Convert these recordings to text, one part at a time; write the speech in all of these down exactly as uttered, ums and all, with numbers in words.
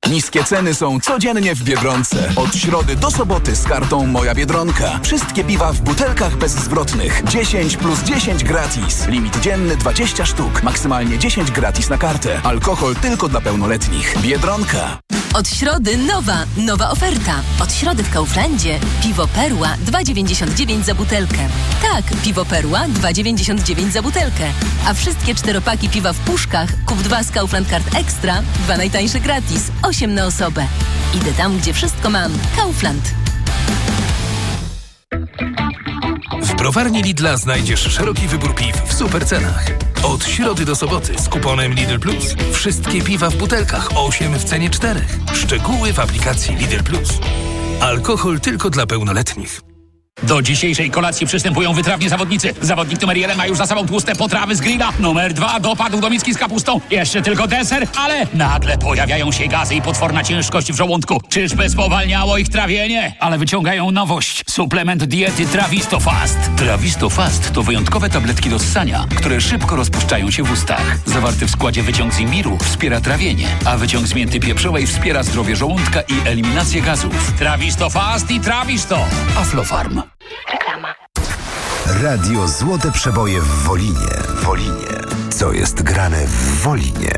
Niskie ceny są codziennie w Biedronce. Od środy do soboty z kartą Moja Biedronka. Wszystkie piwa w butelkach bezzwrotnych. dziesięć plus dziesięć gratis. Limit dzienny dwadzieścia sztuk. Maksymalnie dziesięć gratis na kartę. Alkohol tylko dla pełnoletnich. Biedronka. Od środy nowa, nowa oferta. Od środy w Kauflandzie piwo Perła dwa dziewięćdziesiąt dziewięć za butelkę. Tak, piwo Perła dwa dziewięćdziesiąt dziewięć za butelkę. A wszystkie czteropaki piwa w puszkach kup dwa z Kaufland Card Extra, dwa najtańsze gratis, osiem na osobę. Idę tam, gdzie wszystko mam. Kaufland. W browarni Lidla znajdziesz szeroki wybór piw w super cenach. Od środy do soboty z kuponem Lidl Plus. Wszystkie piwa w butelkach, osiem w cenie czterech. Szczegóły w aplikacji Lidl Plus. Alkohol tylko dla pełnoletnich. Do dzisiejszej kolacji przystępują wytrawni zawodnicy. Zawodnik numer jeden ma już za sobą tłuste potrawy z grilla. Numer dwa dopadł do miski z kapustą. Jeszcze tylko deser, ale nagle pojawiają się gazy i potworna ciężkość w żołądku. Czyżby spowalniało ich trawienie? Ale wyciągają nowość. Suplement diety Trawisto Fast. Trawisto Fast to wyjątkowe tabletki do ssania, które szybko rozpuszczają się w ustach. Zawarty w składzie wyciąg z imbiru wspiera trawienie, a wyciąg z mięty pieprzowej wspiera zdrowie żołądka i eliminację gazów. Trawisto Fast i Trawisto. Aflofarm. Reklama. Radio Złote Przeboje w Wolinie. Wolinie. Co jest grane w Wolinie?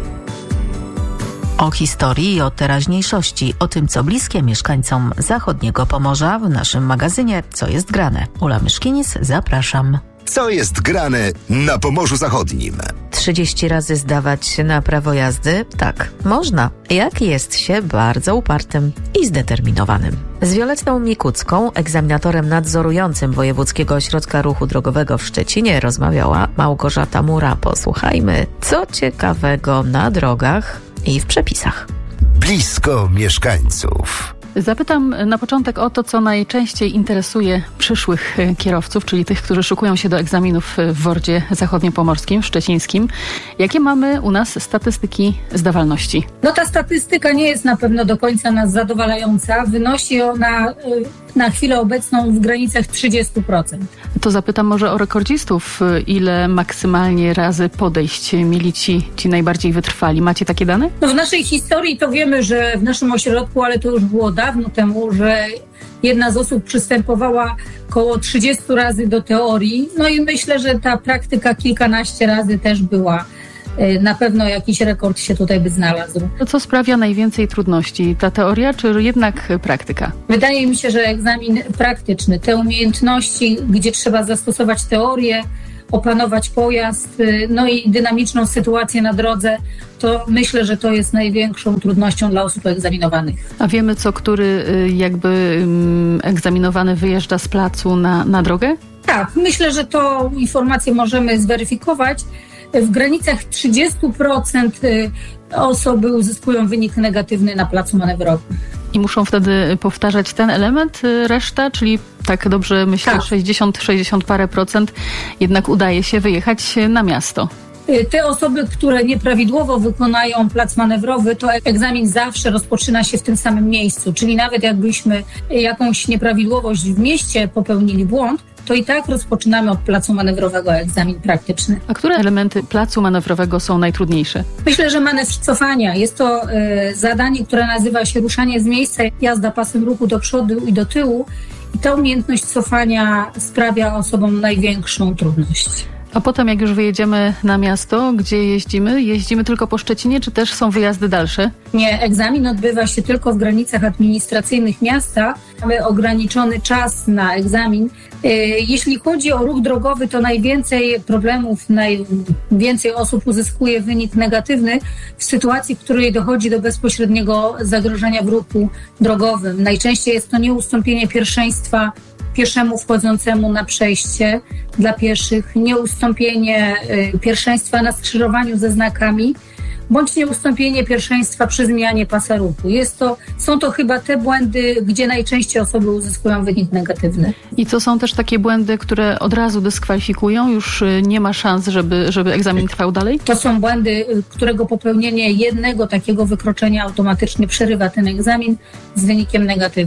O historii i o teraźniejszości, o tym, co bliskie mieszkańcom zachodniego Pomorza w naszym magazynie Co jest grane. Ula Myszkinic, zapraszam. Co jest grane na Pomorzu Zachodnim? trzydzieści razy zdawać się na prawo jazdy? Tak, można. Jak jest się bardzo upartym i zdeterminowanym. Z Violettą Mikucką, egzaminatorem nadzorującym Wojewódzkiego Ośrodka Ruchu Drogowego w Szczecinie, rozmawiała Małgorzata Mura. Posłuchajmy, co ciekawego na drogach i w przepisach. Blisko mieszkańców. Zapytam na początek o to, co najczęściej interesuje przyszłych kierowców, czyli tych, którzy szykują się do egzaminów w Wordzie Zachodniopomorskim, szczecińskim. Jakie mamy u nas statystyki zdawalności? No ta statystyka nie jest na pewno do końca nas zadowalająca. Wynosi ona na chwilę obecną w granicach trzydzieści procent. To zapytam może o rekordzistów. Ile maksymalnie razy podejść mieli ci, ci najbardziej wytrwali? Macie takie dane? No w naszej historii to wiemy, że w naszym ośrodku, ale to już było dawno temu, że jedna z osób przystępowała około trzydzieści razy do teorii. No i myślę, że ta praktyka kilkanaście razy też była. Na pewno jakiś rekord się tutaj by znalazł. To co sprawia najwięcej trudności? Ta teoria, czy jednak praktyka? Wydaje mi się, że egzamin praktyczny, te umiejętności, gdzie trzeba zastosować teorię, opanować pojazd, no i dynamiczną sytuację na drodze, to myślę, że to jest największą trudnością dla osób egzaminowanych. A wiemy, co który jakby egzaminowany wyjeżdża z placu na, na drogę? Tak, myślę, że to informację możemy zweryfikować. W granicach trzydzieści procent osoby uzyskują wynik negatywny na placu manewrowym. I muszą wtedy powtarzać ten element, reszta, czyli tak dobrze myślę, tak. sześćdziesiąt, sześćdziesiąt parę procent jednak udaje się wyjechać na miasto. Te osoby, które nieprawidłowo wykonają plac manewrowy, to egzamin zawsze rozpoczyna się w tym samym miejscu, czyli nawet jakbyśmy jakąś nieprawidłowość w mieście popełnili błąd, to i tak rozpoczynamy od placu manewrowego egzamin praktyczny. A które elementy placu manewrowego są najtrudniejsze? Myślę, że manewr cofania. Jest to y, zadanie, które nazywa się ruszanie z miejsca, jazda pasem ruchu do przodu i do tyłu. I ta umiejętność cofania sprawia osobom największą trudność. A potem jak już wyjedziemy na miasto, gdzie jeździmy? Jeździmy tylko po Szczecinie, czy też są wyjazdy dalsze? Nie, egzamin odbywa się tylko w granicach administracyjnych miasta. Mamy ograniczony czas na egzamin. Jeśli chodzi o ruch drogowy, to najwięcej problemów, najwięcej osób uzyskuje wynik negatywny w sytuacji, w której dochodzi do bezpośredniego zagrożenia w ruchu drogowym. Najczęściej jest to nieustąpienie pierwszeństwa pieszemu wchodzącemu na przejście dla pieszych, nieustąpienie pierwszeństwa na skrzyżowaniu ze znakami, bądź nieustąpienie pierwszeństwa przy zmianie pasa ruchu. Jest to, są to chyba te błędy, gdzie najczęściej osoby uzyskują wynik negatywny. I to są też takie błędy, które od razu dyskwalifikują? Już nie ma szans, żeby, żeby egzamin trwał dalej? To są błędy, którego popełnienie jednego takiego wykroczenia automatycznie przerywa ten egzamin z wynikiem negatywnym.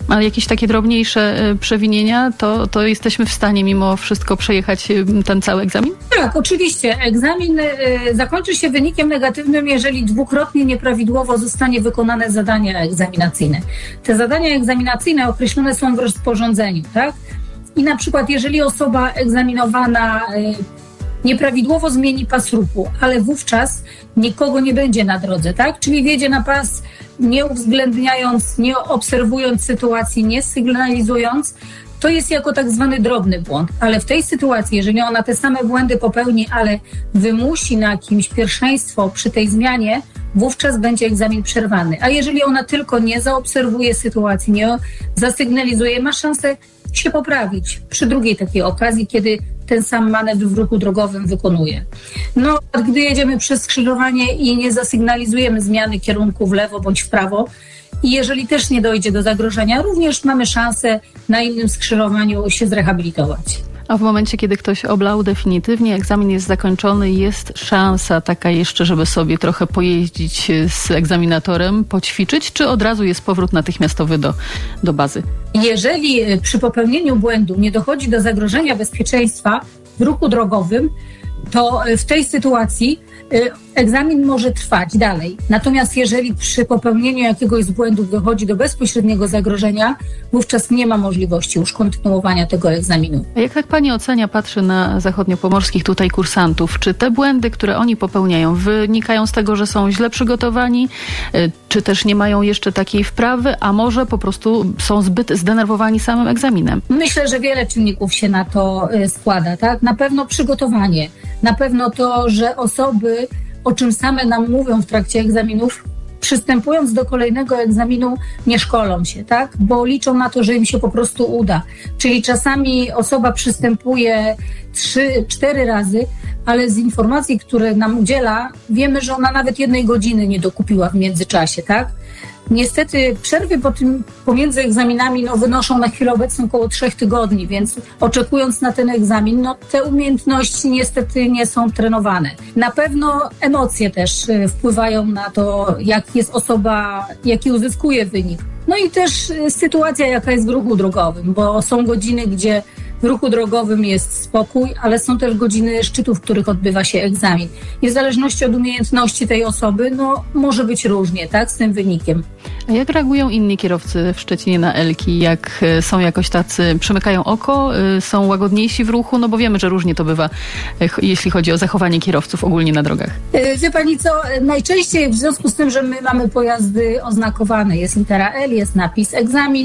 Ale jakieś takie drobniejsze y, przewinienia, to, to jesteśmy w stanie mimo wszystko przejechać y, ten cały egzamin? Tak, oczywiście. Egzamin y, zakończy się wynikiem negatywnym, jeżeli dwukrotnie nieprawidłowo zostanie wykonane zadania egzaminacyjne. Te zadania egzaminacyjne określone są w rozporządzeniu, tak? I na przykład jeżeli osoba egzaminowana y, nieprawidłowo zmieni pas ruchu, ale wówczas nikogo nie będzie na drodze, tak? Czyli wjedzie na pas nie uwzględniając, nie obserwując sytuacji, nie sygnalizując, to jest jako tak zwany drobny błąd. Ale w tej sytuacji, jeżeli ona te same błędy popełni, ale wymusi na kimś pierwszeństwo przy tej zmianie, wówczas będzie egzamin przerwany. A jeżeli ona tylko nie zaobserwuje sytuacji, nie zasygnalizuje, ma szansę się poprawić przy drugiej takiej okazji, kiedy ten sam manewr w ruchu drogowym wykonuje. No, gdy jedziemy przez skrzyżowanie i nie zasygnalizujemy zmiany kierunku w lewo bądź w prawo i jeżeli też nie dojdzie do zagrożenia, również mamy szansę na innym skrzyżowaniu się zrehabilitować. A w momencie, kiedy ktoś oblał definitywnie, egzamin jest zakończony, jest szansa taka jeszcze, żeby sobie trochę pojeździć z egzaminatorem, poćwiczyć, czy od razu jest powrót natychmiastowy do, do bazy? Jeżeli przy popełnieniu błędu nie dochodzi do zagrożenia bezpieczeństwa w ruchu drogowym, to w tej sytuacji egzamin może trwać dalej. Natomiast jeżeli przy popełnieniu jakiegoś z błędów dochodzi do bezpośredniego zagrożenia, wówczas nie ma możliwości już kontynuowania tego egzaminu. A jak tak pani ocenia, patrzy na zachodniopomorskich tutaj kursantów, czy te błędy, które oni popełniają, wynikają z tego, że są źle przygotowani, czy też nie mają jeszcze takiej wprawy, a może po prostu są zbyt zdenerwowani samym egzaminem? Myślę, że wiele czynników się na to składa, tak? Na pewno przygotowanie, na pewno to, że osoby, o czym same nam mówią w trakcie egzaminów, przystępując do kolejnego egzaminu, nie szkolą się, tak? Bo liczą na to, że im się po prostu uda. Czyli czasami osoba przystępuje trzy, cztery razy, ale z informacji, które nam udziela, wiemy, że ona nawet jednej godziny nie dokupiła w międzyczasie, tak? Niestety przerwy po tym, pomiędzy egzaminami no, wynoszą na chwilę obecną około trzech tygodni, więc oczekując na ten egzamin, no, te umiejętności niestety nie są trenowane. Na pewno emocje też y, wpływają na to, jak jest osoba, jaki uzyskuje wynik. No i też y, sytuacja, jaka jest w ruchu drogowym, bo są godziny, gdzie w ruchu drogowym jest spokój, ale są też godziny szczytów, w których odbywa się egzamin. I w zależności od umiejętności tej osoby, no może być różnie, tak, z tym wynikiem. A jak reagują inni kierowcy w Szczecinie na Elki? Jak są jakoś tacy, przymykają oko, są łagodniejsi w ruchu? No bo wiemy, że różnie to bywa, jeśli chodzi o zachowanie kierowców ogólnie na drogach. Wie pani co, najczęściej w związku z tym, że my mamy pojazdy oznakowane, jest litera L, jest napis egzamin,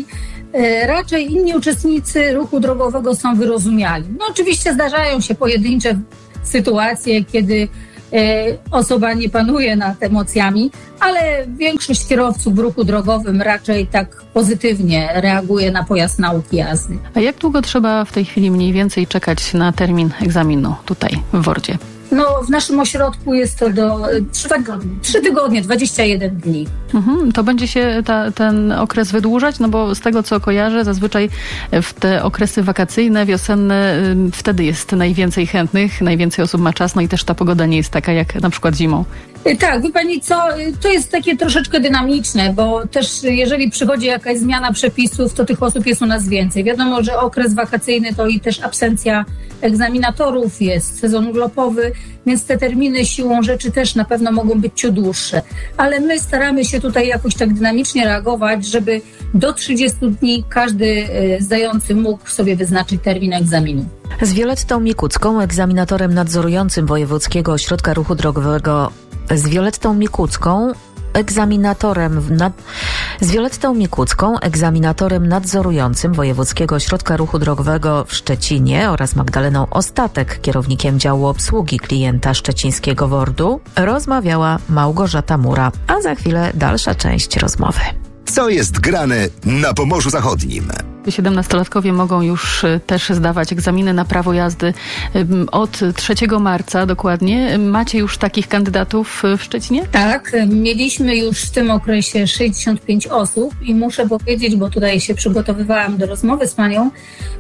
raczej inni uczestnicy ruchu drogowego są wyrozumiali. No oczywiście zdarzają się pojedyncze sytuacje, kiedy osoba nie panuje nad emocjami, ale większość kierowców w ruchu drogowym raczej tak pozytywnie reaguje na pojazd nauki jazdy. A jak długo trzeba w tej chwili mniej więcej czekać na termin egzaminu tutaj w Wordzie? No, w naszym ośrodku jest to do trzy tygodnie, trzy tygodnie, dwadzieścia jeden dni. Mhm, to będzie się ta, ten okres wydłużać, no bo z tego, co kojarzę, zazwyczaj w te okresy wakacyjne, wiosenne, wtedy jest najwięcej chętnych, najwięcej osób ma czas, no i też ta pogoda nie jest taka jak na przykład zimą. Tak, wie pani co, to jest takie troszeczkę dynamiczne, bo też jeżeli przychodzi jakaś zmiana przepisów, to tych osób jest u nas więcej. Wiadomo, że okres wakacyjny to i też absencja egzaminatorów, jest sezon urlopowy, więc te terminy siłą rzeczy też na pewno mogą być ciut dłuższe. Ale my staramy się tutaj jakoś tak dynamicznie reagować, żeby do trzydziestu dni każdy zdający mógł sobie wyznaczyć termin egzaminu. Z Violettą Mikucką, egzaminatorem nadzorującym Wojewódzkiego Ośrodka Ruchu Drogowego Z Violettą Mikucką, egzaminatorem nad... z Violettą Mikucką, egzaminatorem nadzorującym Wojewódzkiego Ośrodka Ruchu Drogowego w Szczecinie oraz Magdaleną Ostatek, kierownikiem działu obsługi klienta szczecińskiego Wordu, rozmawiała Małgorzata Mura. A za chwilę dalsza część rozmowy. Co jest grane na Pomorzu Zachodnim? siedemnastolatkowie mogą już też zdawać egzaminy na prawo jazdy od trzeciego marca dokładnie. Macie już takich kandydatów w Szczecinie? Tak, mieliśmy już w tym okresie sześćdziesiąt pięć osób i muszę powiedzieć, bo tutaj się przygotowywałam do rozmowy z panią,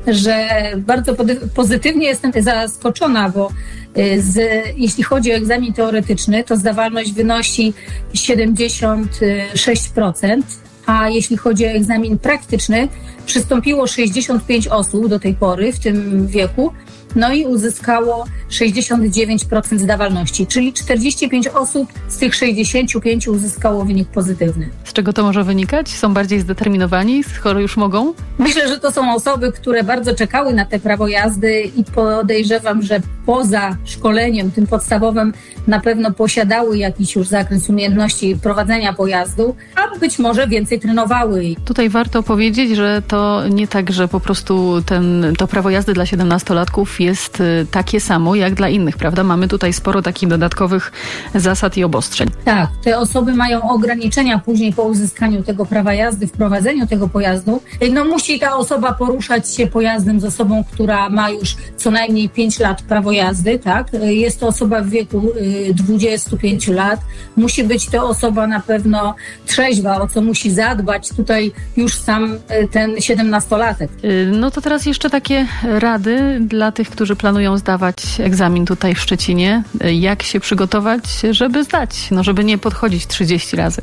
że bardzo pozytywnie jestem zaskoczona, bo z, jeśli chodzi o egzamin teoretyczny, to zdawalność wynosi siedemdziesiąt sześć procent, a jeśli chodzi o egzamin praktyczny, przystąpiło sześćdziesiąt pięć osób do tej pory w tym wieku, no i uzyskało sześćdziesiąt dziewięć procent zdawalności, czyli czterdzieści pięć osób z tych sześćdziesięciu pięciu uzyskało wynik pozytywny. Z czego to może wynikać? Są bardziej zdeterminowani, skoro już mogą? Myślę, że to są osoby, które bardzo czekały na te prawo jazdy i podejrzewam, że poza szkoleniem tym podstawowym na pewno posiadały jakiś już zakres umiejętności prowadzenia pojazdu, a być może więcej trenowały. Tutaj warto powiedzieć, że to nie tak, że po prostu ten, to prawo jazdy dla siedemnastolatków jest takie samo jak dla innych, prawda? Mamy tutaj sporo takich dodatkowych zasad i obostrzeń. Tak, te osoby mają ograniczenia później po uzyskaniu tego prawa jazdy, w prowadzeniu tego pojazdu. No musi ta osoba poruszać się pojazdem z osobą, która ma już co najmniej pięć lat prawo jazdy, tak? Jest to osoba w wieku dwudziestu pięciu lat. Musi być to osoba na pewno trzeźwa, o co musi zadbać tutaj już sam ten siedemnastolatek. No to teraz jeszcze takie rady dla tych, którzy planują zdawać egzamin tutaj w Szczecinie. Jak się przygotować, żeby zdać? No żeby nie podchodzić trzydzieści razy.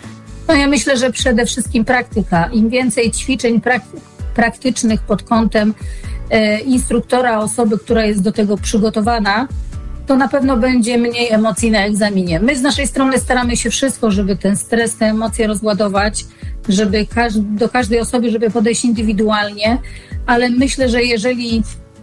No ja myślę, że przede wszystkim praktyka. Im więcej ćwiczeń prakty- praktycznych pod kątem e, instruktora, osoby, która jest do tego przygotowana, to na pewno będzie mniej emocji na egzaminie. My z naszej strony staramy się wszystko, żeby ten stres, te emocje rozładować, żeby każ- do każdej osoby, żeby podejść indywidualnie, ale myślę, że jeżeli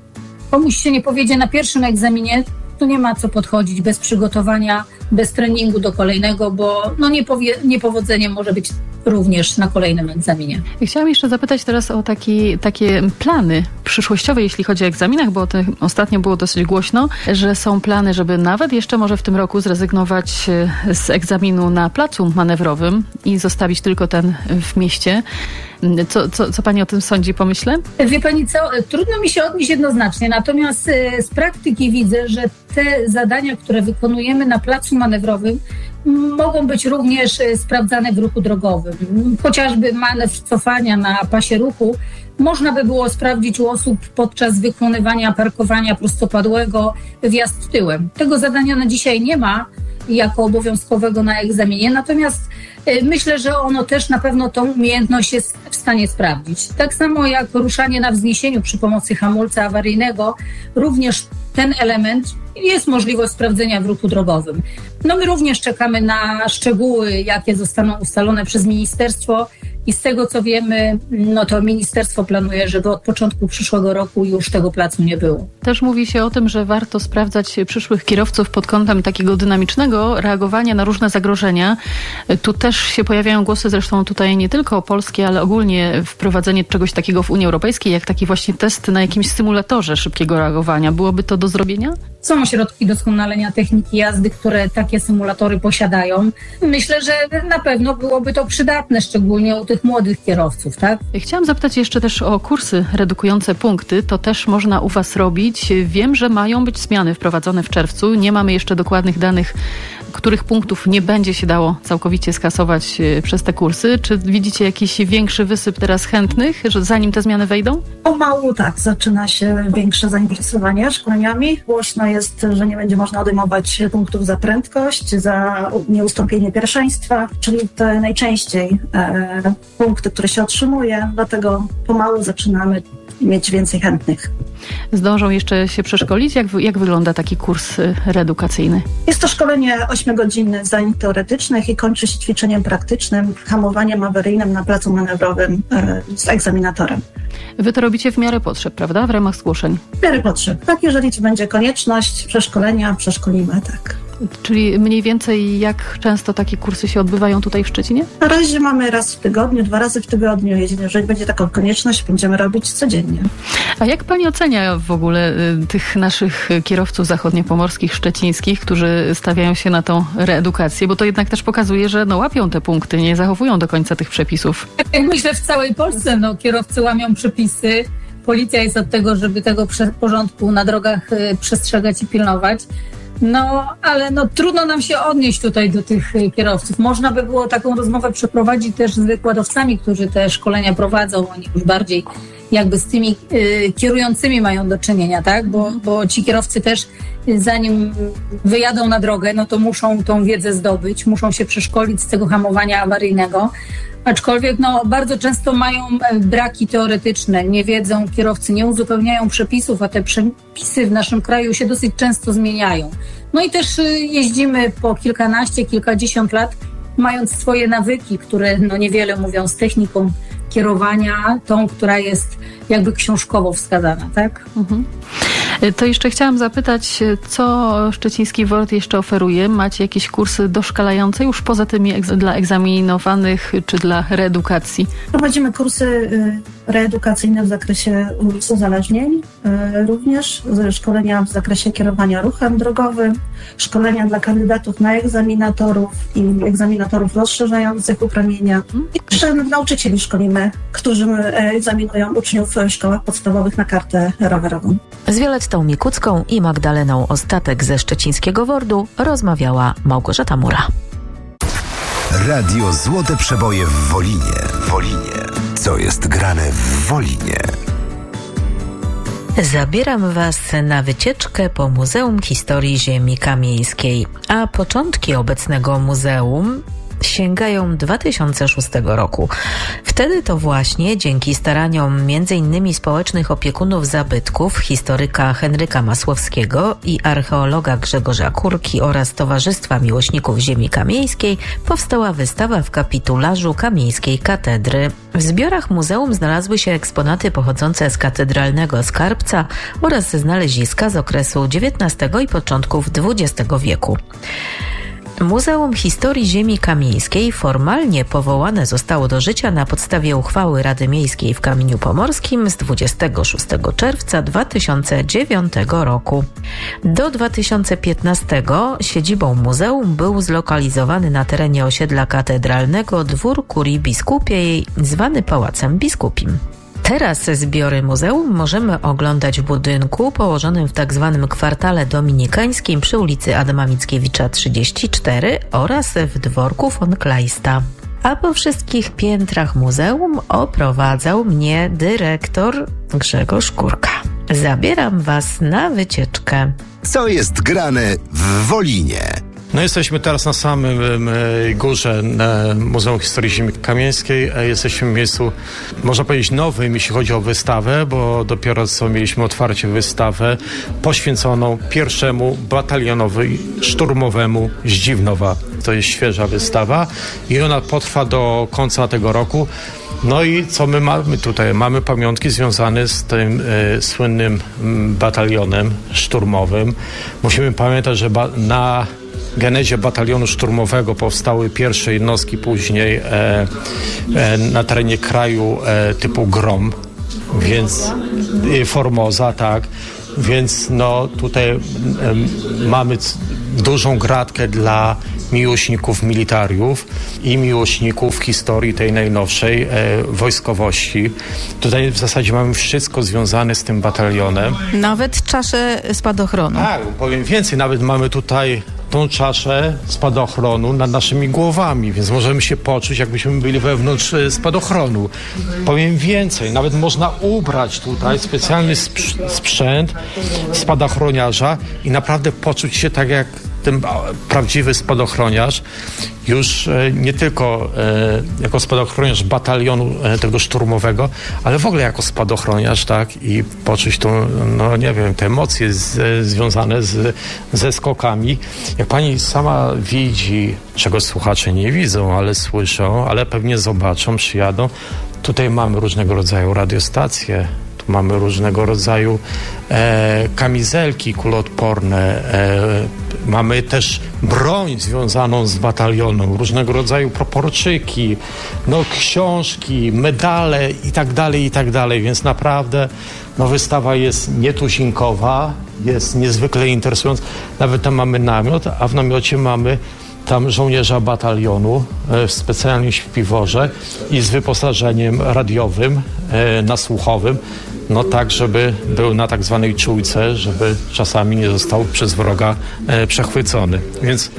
komuś się nie powiedzie na pierwszym egzaminie, to nie ma co podchodzić bez przygotowania, bez treningu do kolejnego, bo no niepowie- niepowodzenie może być również na kolejnym egzaminie. Chciałam jeszcze zapytać teraz o taki, takie plany przyszłościowe, jeśli chodzi o egzaminach, bo o tym ostatnio było dosyć głośno, że są plany, żeby nawet jeszcze może w tym roku zrezygnować z egzaminu na placu manewrowym i zostawić tylko ten w mieście. Co, co, co pani o tym sądzi, pomyślę? Wie pani co, trudno mi się odnieść jednoznacznie, natomiast z praktyki widzę, że te zadania, które wykonujemy na placu manewrowym, mogą być również sprawdzane w ruchu drogowym. Chociażby manewr cofania na pasie ruchu można by było sprawdzić u osób podczas wykonywania parkowania prostopadłego, wjazd tyłem. Tego zadania na dzisiaj nie ma jako obowiązkowego na egzaminie, natomiast myślę, że ono też na pewno tą umiejętność jest w stanie sprawdzić. Tak samo jak ruszanie na wzniesieniu przy pomocy hamulca awaryjnego, również ten element jest możliwość sprawdzenia w ruchu drogowym. No my również czekamy na szczegóły, jakie zostaną ustalone przez ministerstwo i z tego co wiemy, no to ministerstwo planuje, żeby od początku przyszłego roku już tego placu nie było. Też mówi się o tym, że warto sprawdzać przyszłych kierowców pod kątem takiego dynamicznego reagowania na różne zagrożenia. Tu też się pojawiają głosy, zresztą tutaj nie tylko polskie, ale ogólnie wprowadzenie czegoś takiego w Unii Europejskiej, jak taki właśnie test na jakimś symulatorze szybkiego reagowania. Byłoby to do zrobienia? Są ośrodki doskonalenia techniki jazdy, które takie symulatory posiadają. Myślę, że na pewno byłoby to przydatne, szczególnie u tych młodych kierowców, tak? Chciałam zapytać jeszcze też o kursy redukujące punkty. To też można u was robić. Wiem, że mają być zmiany wprowadzone w czerwcu. Nie mamy jeszcze dokładnych danych, których punktów nie będzie się dało całkowicie skasować przez te kursy. Czy widzicie jakiś większy wysyp teraz chętnych, że zanim te zmiany wejdą? Pomału tak, zaczyna się większe zainteresowanie szkoleniami. Głośno jest, że nie będzie można odejmować punktów za prędkość, za nieustąpienie pierwszeństwa, czyli te najczęściej e, punkty, które się otrzymuje, dlatego pomału zaczynamy mieć więcej chętnych. Zdążą jeszcze się przeszkolić? Jak, jak wygląda taki kurs reedukacyjny? Jest to szkolenie ośmiogodzinne zajęć teoretycznych i kończy się ćwiczeniem praktycznym, hamowaniem awaryjnym na placu manewrowym e, z egzaminatorem. Wy to robicie w miarę potrzeb, prawda? W ramach zgłoszeń? W miarę potrzeb. Tak, jeżeli to będzie konieczność przeszkolenia, przeszkolimy, tak. Czyli mniej więcej jak często takie kursy się odbywają tutaj w Szczecinie? Na razie mamy raz w tygodniu, dwa razy w tygodniu. Jeżeli będzie taką konieczność, będziemy robić codziennie. A jak pani ocenia w ogóle y, tych naszych kierowców zachodniopomorskich, szczecińskich, którzy stawiają się na tą reedukację? Bo to jednak też pokazuje, że no, łapią te punkty, nie zachowują do końca tych przepisów. Jak myślę, w całej Polsce no, kierowcy łamią przepisy. Policja jest od tego, żeby tego porządku na drogach y, przestrzegać i pilnować. No, ale no trudno nam się odnieść tutaj do tych kierowców. Można by było taką rozmowę przeprowadzić też z wykładowcami, którzy te szkolenia prowadzą. Oni już bardziej jakby z tymi y, kierującymi mają do czynienia, tak? Bo, bo ci kierowcy też y, zanim wyjadą na drogę, no to muszą tą wiedzę zdobyć, muszą się przeszkolić z tego hamowania awaryjnego. Aczkolwiek no, bardzo często mają braki teoretyczne, nie wiedzą kierowcy, nie uzupełniają przepisów, a te przepisy w naszym kraju się dosyć często zmieniają. No i też y, jeździmy po kilkanaście, kilkadziesiąt lat, mając swoje nawyki, które no niewiele mówią z techniką kierowania, tą, która jest jakby książkowo wskazana, tak? Mhm. To jeszcze chciałam zapytać, co Szczeciński W O R D jeszcze oferuje? Macie jakieś kursy doszkalające już poza tymi egz- dla egzaminowanych czy dla reedukacji? Prowadzimy kursy y, reedukacyjne w zakresie uzależnień, y, również szkolenia w zakresie kierowania ruchem drogowym, szkolenia dla kandydatów na egzaminatorów i egzaminatorów rozszerzających uprawnienia. I jeszcze nauczycieli szkolimy, którzy egzaminują uczniów w szkołach podstawowych na kartę rowerową. Z Violettą Mikucką i Magdaleną Ostatek ze Szczecińskiego W O R D-u rozmawiała Małgorzata Mura. Radio Złote Przeboje w Wolinie. Wolinie. Co jest grane w Wolinie? Zabieram Was na wycieczkę po Muzeum Historii Ziemi Kamieńskiej, a początki obecnego muzeum sięgają dwa tysiące szóstego roku. Wtedy to właśnie dzięki staraniom między innymi społecznych opiekunów zabytków, historyka Henryka Masłowskiego i archeologa Grzegorza Kurki oraz Towarzystwa Miłośników Ziemi Kamieńskiej powstała wystawa w kapitularzu Kamieńskiej Katedry. W zbiorach muzeum znalazły się eksponaty pochodzące z katedralnego skarbca oraz znaleziska z okresu dziewiętnastego i początków dwudziestego wieku. Muzeum Historii Ziemi Kamieńskiej formalnie powołane zostało do życia na podstawie uchwały Rady Miejskiej w Kamieniu Pomorskim z dwudziestego szóstego czerwca dwa tysiące dziewiątego roku. Do dwa tysiące piętnastego siedzibą muzeum był zlokalizowany na terenie osiedla katedralnego dwór kurii biskupiej, zwany Pałacem Biskupim. Teraz zbiory muzeum możemy oglądać w budynku położonym w tzw. kwartale dominikańskim przy ulicy Adama Mickiewicza trzydzieści cztery oraz w dworku von Kleista. A po wszystkich piętrach muzeum oprowadzał mnie dyrektor Grzegorz Kurka. Zabieram Was na wycieczkę. Co jest grane w Wolinie? No jesteśmy teraz na samym górze Muzeum Historii Ziemi Kamieńskiej. Jesteśmy w miejscu, można powiedzieć, nowym, jeśli chodzi o wystawę, bo dopiero co mieliśmy otwarcie wystawę poświęconą pierwszemu batalionowi szturmowemu z Dziwnowa. To jest świeża wystawa i ona potrwa do końca tego roku. No i co my mamy tutaj? Mamy pamiątki związane z tym e, słynnym m, batalionem szturmowym. Musimy pamiętać, że ba- na genezie batalionu szturmowego powstały pierwsze jednostki później e, e, na terenie kraju e, typu Grom, więc e, Formosa, tak. Więc no tutaj e, mamy c- dużą gratkę dla miłośników militariów i miłośników historii tej najnowszej e, wojskowości. Tutaj w zasadzie mamy wszystko związane z tym batalionem. Nawet czaszę spadochronu. Tak, powiem więcej, nawet mamy tutaj tą czaszę spadochronu nad naszymi głowami, więc możemy się poczuć, jakbyśmy byli wewnątrz spadochronu. Powiem więcej, nawet można ubrać tutaj specjalny sprz- sprzęt spadochroniarza i naprawdę poczuć się tak jak ten prawdziwy spadochroniarz, już e, nie tylko e, jako spadochroniarz batalionu e, tego szturmowego, ale w ogóle jako spadochroniarz, tak, i poczuć tą, no nie wiem, te emocje z, związane z, ze skokami. Jak pani sama widzi, czego słuchacze nie widzą, ale słyszą, ale pewnie zobaczą, przyjadą, tutaj mamy różnego rodzaju radiostacje, tu mamy różnego rodzaju e, kamizelki kuloodporne, e, mamy też broń związaną z batalionem, różnego rodzaju proporczyki, no książki, medale i tak dalej, i tak dalej, więc naprawdę no, wystawa jest nietuzinkowa, jest niezwykle interesująca. Nawet tam mamy namiot, a w namiocie mamy tam żołnierza batalionu e, w specjalnym śpiworze i z wyposażeniem radiowym, e, nasłuchowym, no tak, żeby był na tak zwanej czujce, żeby czasami nie został przez wroga e, przechwycony. Więc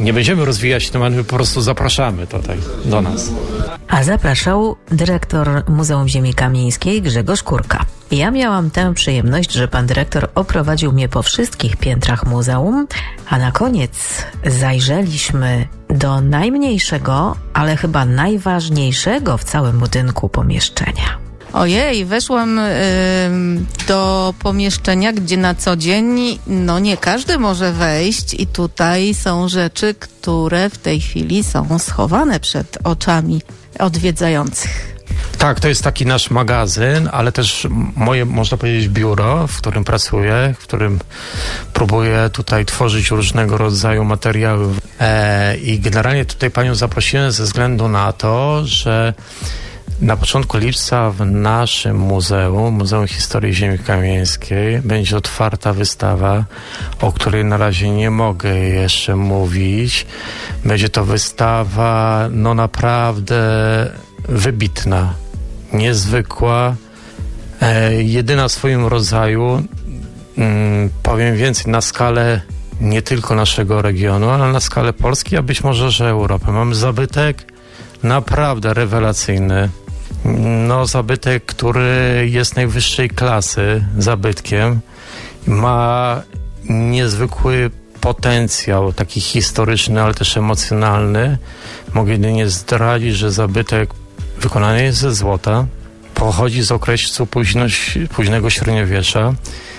nie będziemy rozwijać tematu, my po prostu zapraszamy tutaj do nas. A zapraszał dyrektor Muzeum Ziemi Kamieńskiej Grzegorz Kurka. Ja miałam tę przyjemność, że pan dyrektor oprowadził mnie po wszystkich piętrach muzeum, a na koniec zajrzeliśmy do najmniejszego, ale chyba najważniejszego w całym budynku pomieszczenia. Ojej, weszłam y, do pomieszczenia, gdzie na co dzień no nie każdy może wejść i tutaj są rzeczy, które w tej chwili są schowane przed oczami odwiedzających. Tak, to jest taki nasz magazyn, ale też moje, można powiedzieć, biuro, w którym pracuję, w którym próbuję tutaj tworzyć różnego rodzaju materiały. E, I generalnie tutaj panią zaprosiłem ze względu na to, że na początku lipca w naszym muzeum, Muzeum Historii Ziemi Kamieńskiej, będzie otwarta wystawa, o której na razie nie mogę jeszcze mówić. Będzie to wystawa, no naprawdę wybitna, niezwykła, e, jedyna w swoim rodzaju, mm, powiem więcej, na skalę nie tylko naszego regionu, ale na skalę Polski, a być może, że Europy. Mamy zabytek naprawdę rewelacyjny. No, zabytek, który jest najwyższej klasy zabytkiem. Ma niezwykły potencjał, taki historyczny, ale też emocjonalny. Mogę jedynie zdradzić, że zabytek wykonany jest ze złota, pochodzi z okresu późno, późnego średniowiecza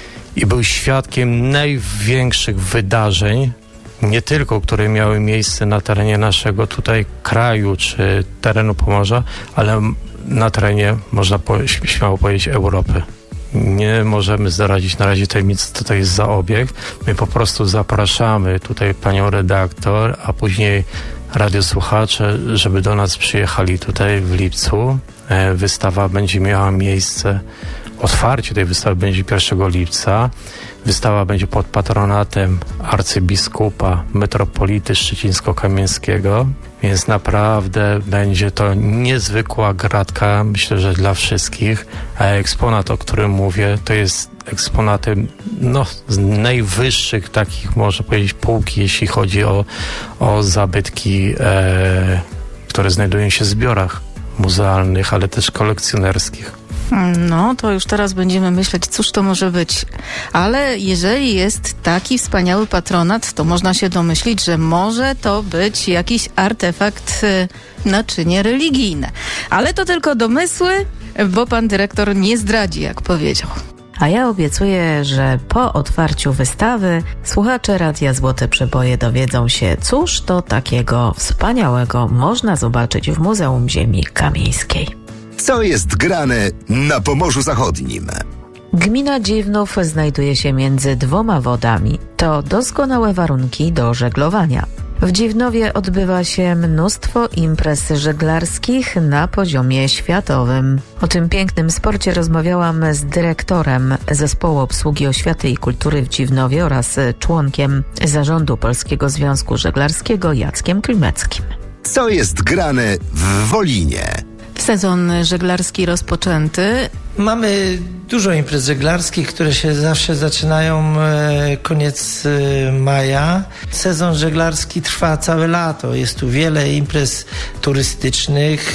i był świadkiem największych wydarzeń, nie tylko, które miały miejsce na terenie naszego tutaj kraju czy terenu Pomorza, ale na terenie, można po, śmiało powiedzieć, Europy. Nie możemy zdradzić na razie tajemnicy, co to jest za obiekt. My po prostu zapraszamy tutaj panią redaktor, a później radiosłuchacze, żeby do nas przyjechali tutaj w lipcu. Wystawa będzie miała miejsce, otwarcie tej wystawy będzie pierwszego lipca. Wystawa będzie pod patronatem arcybiskupa metropolity szczecińsko-kamieńskiego, więc naprawdę będzie to niezwykła gratka, myślę, że dla wszystkich. A eksponat, o którym mówię, to jest eksponaty no, z najwyższych takich, można powiedzieć, półki, jeśli chodzi o, o zabytki, e, które znajdują się w zbiorach muzealnych, ale też kolekcjonerskich. No, to już teraz będziemy myśleć, cóż to może być. Ale jeżeli jest taki wspaniały patronat, to można się domyślić, że może to być jakiś artefakt, naczynie religijne. Ale to tylko domysły, bo pan dyrektor nie zdradzi, jak powiedział. A ja obiecuję, że po otwarciu wystawy słuchacze Radia Złote Przeboje dowiedzą się, cóż to takiego wspaniałego można zobaczyć w Muzeum Ziemi Kamieńskiej. Co jest grane na Pomorzu Zachodnim? Gmina Dziwnów znajduje się między dwoma wodami. To doskonałe warunki do żeglowania. W Dziwnowie odbywa się mnóstwo imprez żeglarskich na poziomie światowym. O tym pięknym sporcie rozmawiałam z dyrektorem Zespołu Obsługi Oświaty i Kultury w Dziwnowie oraz członkiem Zarządu Polskiego Związku Żeglarskiego Jackiem Klimeckim. Co jest grane w Wolinie? Sezon żeglarski rozpoczęty. Mamy dużo imprez żeglarskich, które się zawsze zaczynają e, koniec e, maja. Sezon żeglarski trwa całe lato. Jest tu wiele imprez turystycznych.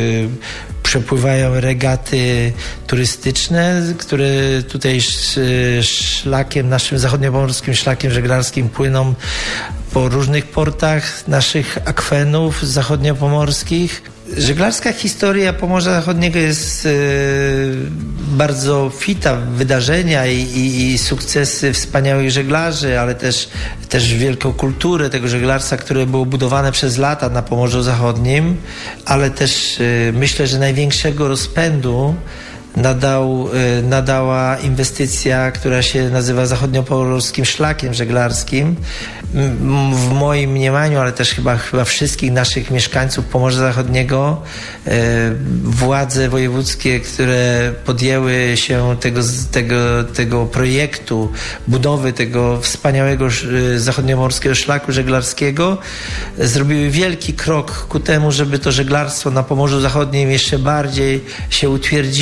E, przepływają regaty turystyczne, które tutaj szlakiem, naszym zachodniopomorskim szlakiem żeglarskim płyną po różnych portach naszych akwenów zachodniopomorskich. Żeglarska historia Pomorza Zachodniego jest e, bardzo fita, wydarzenia i, i, i sukcesy wspaniałych żeglarzy, ale też, też wielką kulturę tego żeglarstwa, które było budowane przez lata na Pomorzu Zachodnim, ale też e, myślę, że największego rozpędu nadał, e, nadała inwestycja, która się nazywa Zachodniopomorskim Szlakiem Żeglarskim. W moim mniemaniu, ale też chyba, chyba wszystkich naszych mieszkańców Pomorza Zachodniego, e, władze wojewódzkie, które podjęły się tego, tego, tego projektu budowy tego wspaniałego e, zachodniomorskiego szlaku żeglarskiego, e, zrobiły wielki krok ku temu, żeby to żeglarstwo na Pomorzu Zachodnim jeszcze bardziej się utwierdziło i,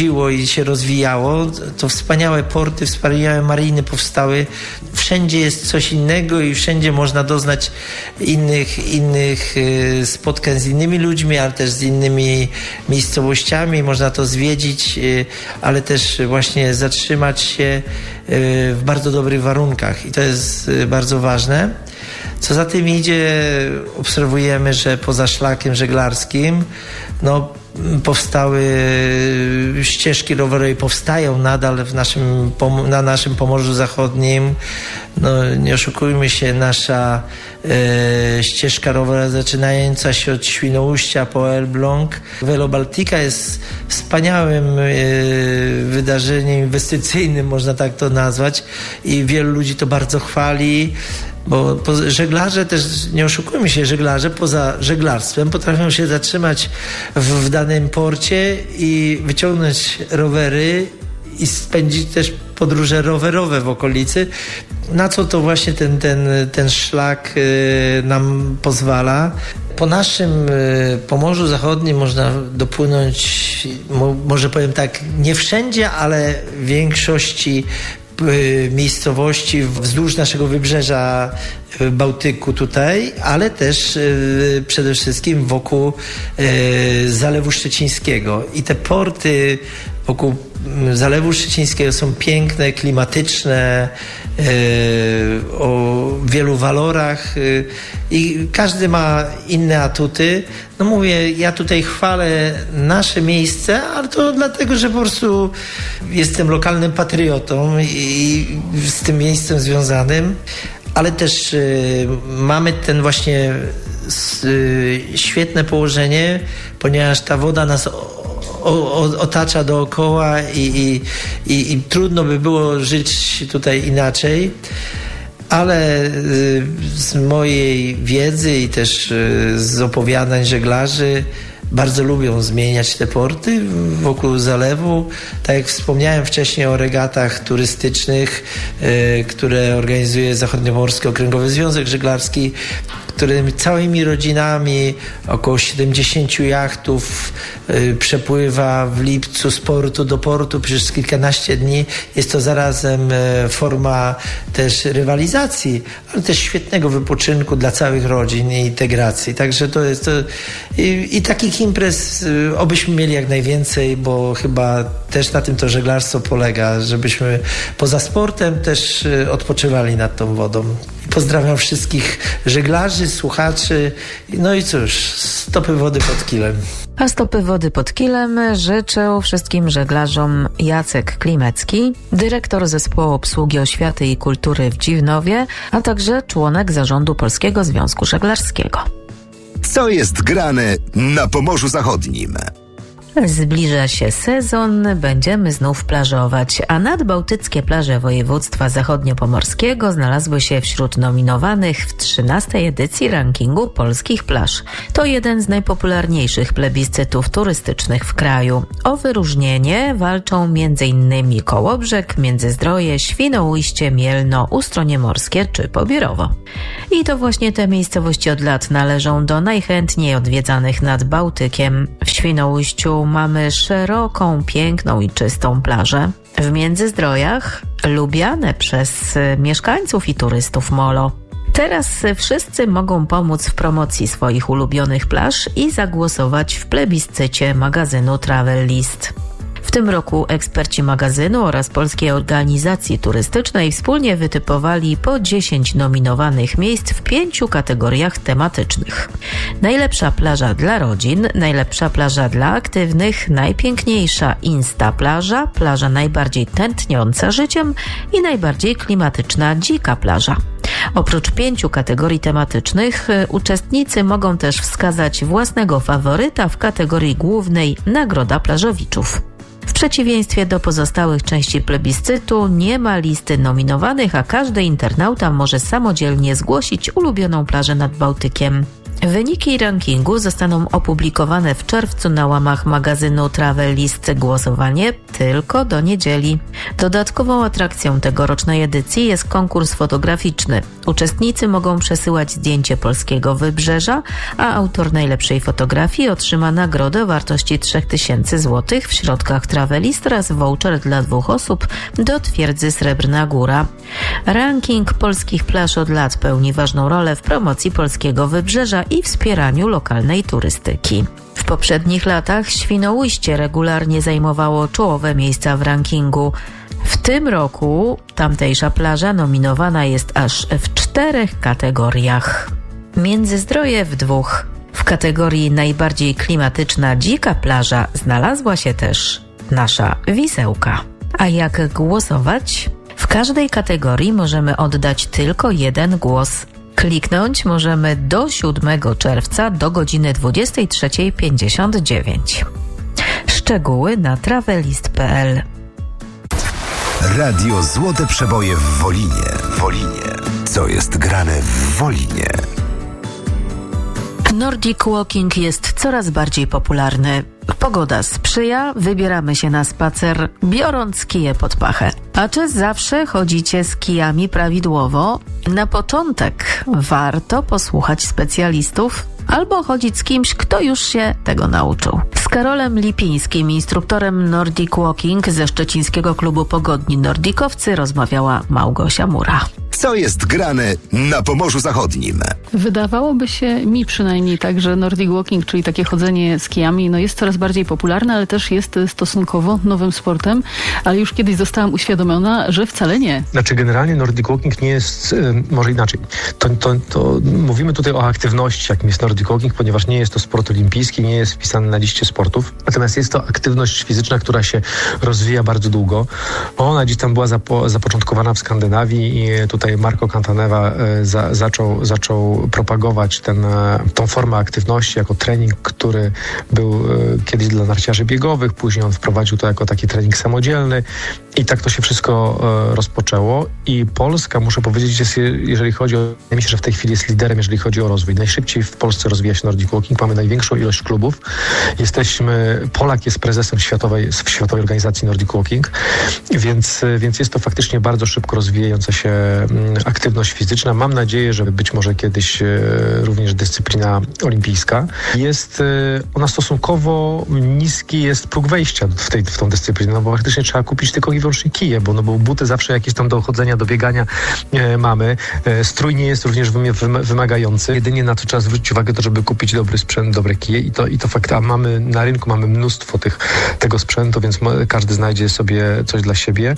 się rozwijało. To wspaniałe porty, wspaniałe mariny powstały. Wszędzie jest coś innego i wszędzie można doznać innych, innych spotkań z innymi ludźmi, ale też z innymi miejscowościami. Można to zwiedzić, ale też właśnie zatrzymać się w bardzo dobrych warunkach i to jest bardzo ważne. Co za tym idzie, obserwujemy, że poza szlakiem żeglarskim no, powstały ścieżki rowerowe i powstają nadal w naszym, na naszym Pomorzu Zachodnim. No, nie oszukujmy się, nasza e, ścieżka rowerowa zaczynająca się od Świnoujścia po Elbląg. Velo Baltica jest wspaniałym e, wydarzeniem inwestycyjnym, można tak to nazwać, i wielu ludzi to bardzo chwali. Bo żeglarze też, nie oszukujmy się, żeglarze poza żeglarstwem potrafią się zatrzymać w, w danym porcie i wyciągnąć rowery i spędzić też podróże rowerowe w okolicy, na co to właśnie ten, ten, ten szlak y, nam pozwala. Po naszym y, Pomorzu Zachodnim można dopłynąć, mo, może powiem tak, nie wszędzie, ale w większości miejscowości wzdłuż naszego wybrzeża Bałtyku tutaj, ale też y, przede wszystkim wokół y, Zalewu Szczecińskiego. I te porty wokół Zalewu Szczecińskiego są piękne, klimatyczne, y, o wielu walorach y, i każdy ma inne atuty. No mówię, ja tutaj chwalę nasze miejsce, ale to dlatego, że po prostu jestem lokalnym patriotą i z tym miejscem związanym, ale też y, mamy ten właśnie y, świetne położenie, ponieważ ta woda nas o, o, otacza dookoła i, i, i, i trudno by było żyć tutaj inaczej. Ale z mojej wiedzy i też z opowiadań żeglarzy bardzo lubią zmieniać te porty wokół zalewu. Tak jak wspomniałem wcześniej o regatach turystycznych, które organizuje Zachodniomorski Okręgowy Związek Żeglarski, którymi całymi rodzinami, około siedemdziesięciu jachtów y, przepływa w lipcu z portu do portu przez kilkanaście dni. Jest to zarazem y, forma też rywalizacji, ale też świetnego wypoczynku dla całych rodzin i integracji. Także to jest to i, i takich imprez y, obyśmy mieli jak najwięcej, bo chyba też na tym to żeglarstwo polega, żebyśmy poza sportem też y, odpoczywali nad tą wodą. Pozdrawiam wszystkich żeglarzy, słuchaczy. No i cóż, stopy wody pod kilem. A stopy wody pod kilem życzę wszystkim żeglarzom Jacek Klimecki, dyrektor Zespołu Obsługi Oświaty i Kultury w Dziwnowie, a także członek Zarządu Polskiego Związku Żeglarskiego. Co jest grane na Pomorzu Zachodnim? Zbliża się sezon, będziemy znów plażować, a nadbałtyckie plaże województwa zachodniopomorskiego znalazły się wśród nominowanych w trzynastej edycji rankingu polskich plaż. To jeden z najpopularniejszych plebiscytów turystycznych w kraju. O wyróżnienie walczą m.in. Kołobrzeg, Międzyzdroje, Świnoujście, Mielno, Ustronie Morskie czy Pobierowo. I to właśnie te miejscowości od lat należą do najchętniej odwiedzanych nad Bałtykiem. W Świnoujściu mamy szeroką, piękną i czystą plażę. W Międzyzdrojach lubiane przez mieszkańców i turystów molo. Teraz wszyscy mogą pomóc w promocji swoich ulubionych plaż i zagłosować w plebiscycie magazynu Travel List. W tym roku eksperci magazynu oraz Polskiej Organizacji Turystycznej wspólnie wytypowali po dziesięć nominowanych miejsc w pięciu kategoriach tematycznych. Najlepsza plaża dla rodzin, najlepsza plaża dla aktywnych, najpiękniejsza insta plaża, plaża najbardziej tętniąca życiem i najbardziej klimatyczna dzika plaża. Oprócz pięciu kategorii tematycznych uczestnicy mogą też wskazać własnego faworyta w kategorii głównej Nagroda Plażowiczów. W przeciwieństwie do pozostałych części plebiscytu nie ma listy nominowanych, a każdy internauta może samodzielnie zgłosić ulubioną plażę nad Bałtykiem. Wyniki rankingu zostaną opublikowane w czerwcu na łamach magazynu Travelist. Głosowanie tylko do niedzieli. Dodatkową atrakcją tegorocznej edycji jest konkurs fotograficzny. Uczestnicy mogą przesyłać zdjęcie polskiego wybrzeża, a autor najlepszej fotografii otrzyma nagrodę o wartości trzy tysiące złotych w środkach Travelist oraz voucher dla dwóch osób do twierdzy Srebrna Góra. Ranking polskich plaż od lat pełni ważną rolę w promocji polskiego wybrzeża i wspieraniu lokalnej turystyki. W poprzednich latach Świnoujście regularnie zajmowało czołowe miejsca w rankingu. W tym roku tamtejsza plaża nominowana jest aż w czterech kategoriach. Międzyzdroje w dwóch. W kategorii najbardziej klimatyczna dzika plaża znalazła się też nasza Wisełka. A jak głosować? W każdej kategorii możemy oddać tylko jeden głos. Kliknąć możemy do siódmego czerwca do godziny dwudziestej trzeciej pięćdziesiąt dziewięć. Szczegóły na travelist kropka p l. Radio Złote Przeboje w Wolinie. Wolinie. Co jest grane w Wolinie? Nordic Walking jest coraz bardziej popularny. Pogoda sprzyja, wybieramy się na spacer, biorąc kije pod pachę. A czy zawsze chodzicie z kijami prawidłowo? Na początek warto posłuchać specjalistów albo chodzić z kimś, kto już się tego nauczył. Z Karolem Lipińskim, instruktorem Nordic Walking ze szczecińskiego klubu Pogodni Nordikowcy, rozmawiała Małgosia Mura. Co jest grane na Pomorzu Zachodnim? Wydawałoby się mi przynajmniej tak, że Nordic Walking, czyli takie chodzenie z kijami, no jest coraz bardziej popularne, ale też jest stosunkowo nowym sportem, ale już kiedyś zostałam uświadomiona, że wcale nie. Znaczy generalnie Nordic Walking nie jest, może inaczej, to, to, to mówimy tutaj o aktywności, jakim jest Nordic Walking, ponieważ nie jest to sport olimpijski, nie jest wpisany na liście sportów, natomiast jest to aktywność fizyczna, która się rozwija bardzo długo. Ona gdzieś tam była zapo, zapoczątkowana w Skandynawii i tutaj Marco Cantaneva e, za, zaczął, zaczął propagować ten, e, tą formę aktywności jako trening, który był e, kiedyś dla narciarzy biegowych, później on wprowadził to jako taki trening samodzielny i tak to się wszystko e, rozpoczęło i Polska, muszę powiedzieć, jest, jeżeli chodzi o, ja myślę, że w tej chwili jest liderem, jeżeli chodzi o rozwój. Najszybciej w Polsce rozwija się Nordic Walking, mamy największą ilość klubów. Jesteśmy, Polak jest prezesem światowej, Światowej Organizacji Nordic Walking, więc, więc jest to faktycznie bardzo szybko rozwijająca się aktywność fizyczna. Mam nadzieję, że być może kiedyś również dyscyplina olimpijska. Jest ona stosunkowo niski, jest próg wejścia w, tej, w tą dyscyplinę, no bo faktycznie trzeba kupić tylko i wyłącznie kije, bo, no bo buty zawsze jakieś tam do chodzenia, do biegania e, mamy. E, strój nie jest również wymagający. Jedynie na to trzeba zwrócić uwagę, to żeby kupić dobry sprzęt, dobre kije i to, i to fakt, a mamy na rynku mamy mnóstwo tych, tego sprzętu, więc każdy znajdzie sobie coś dla siebie.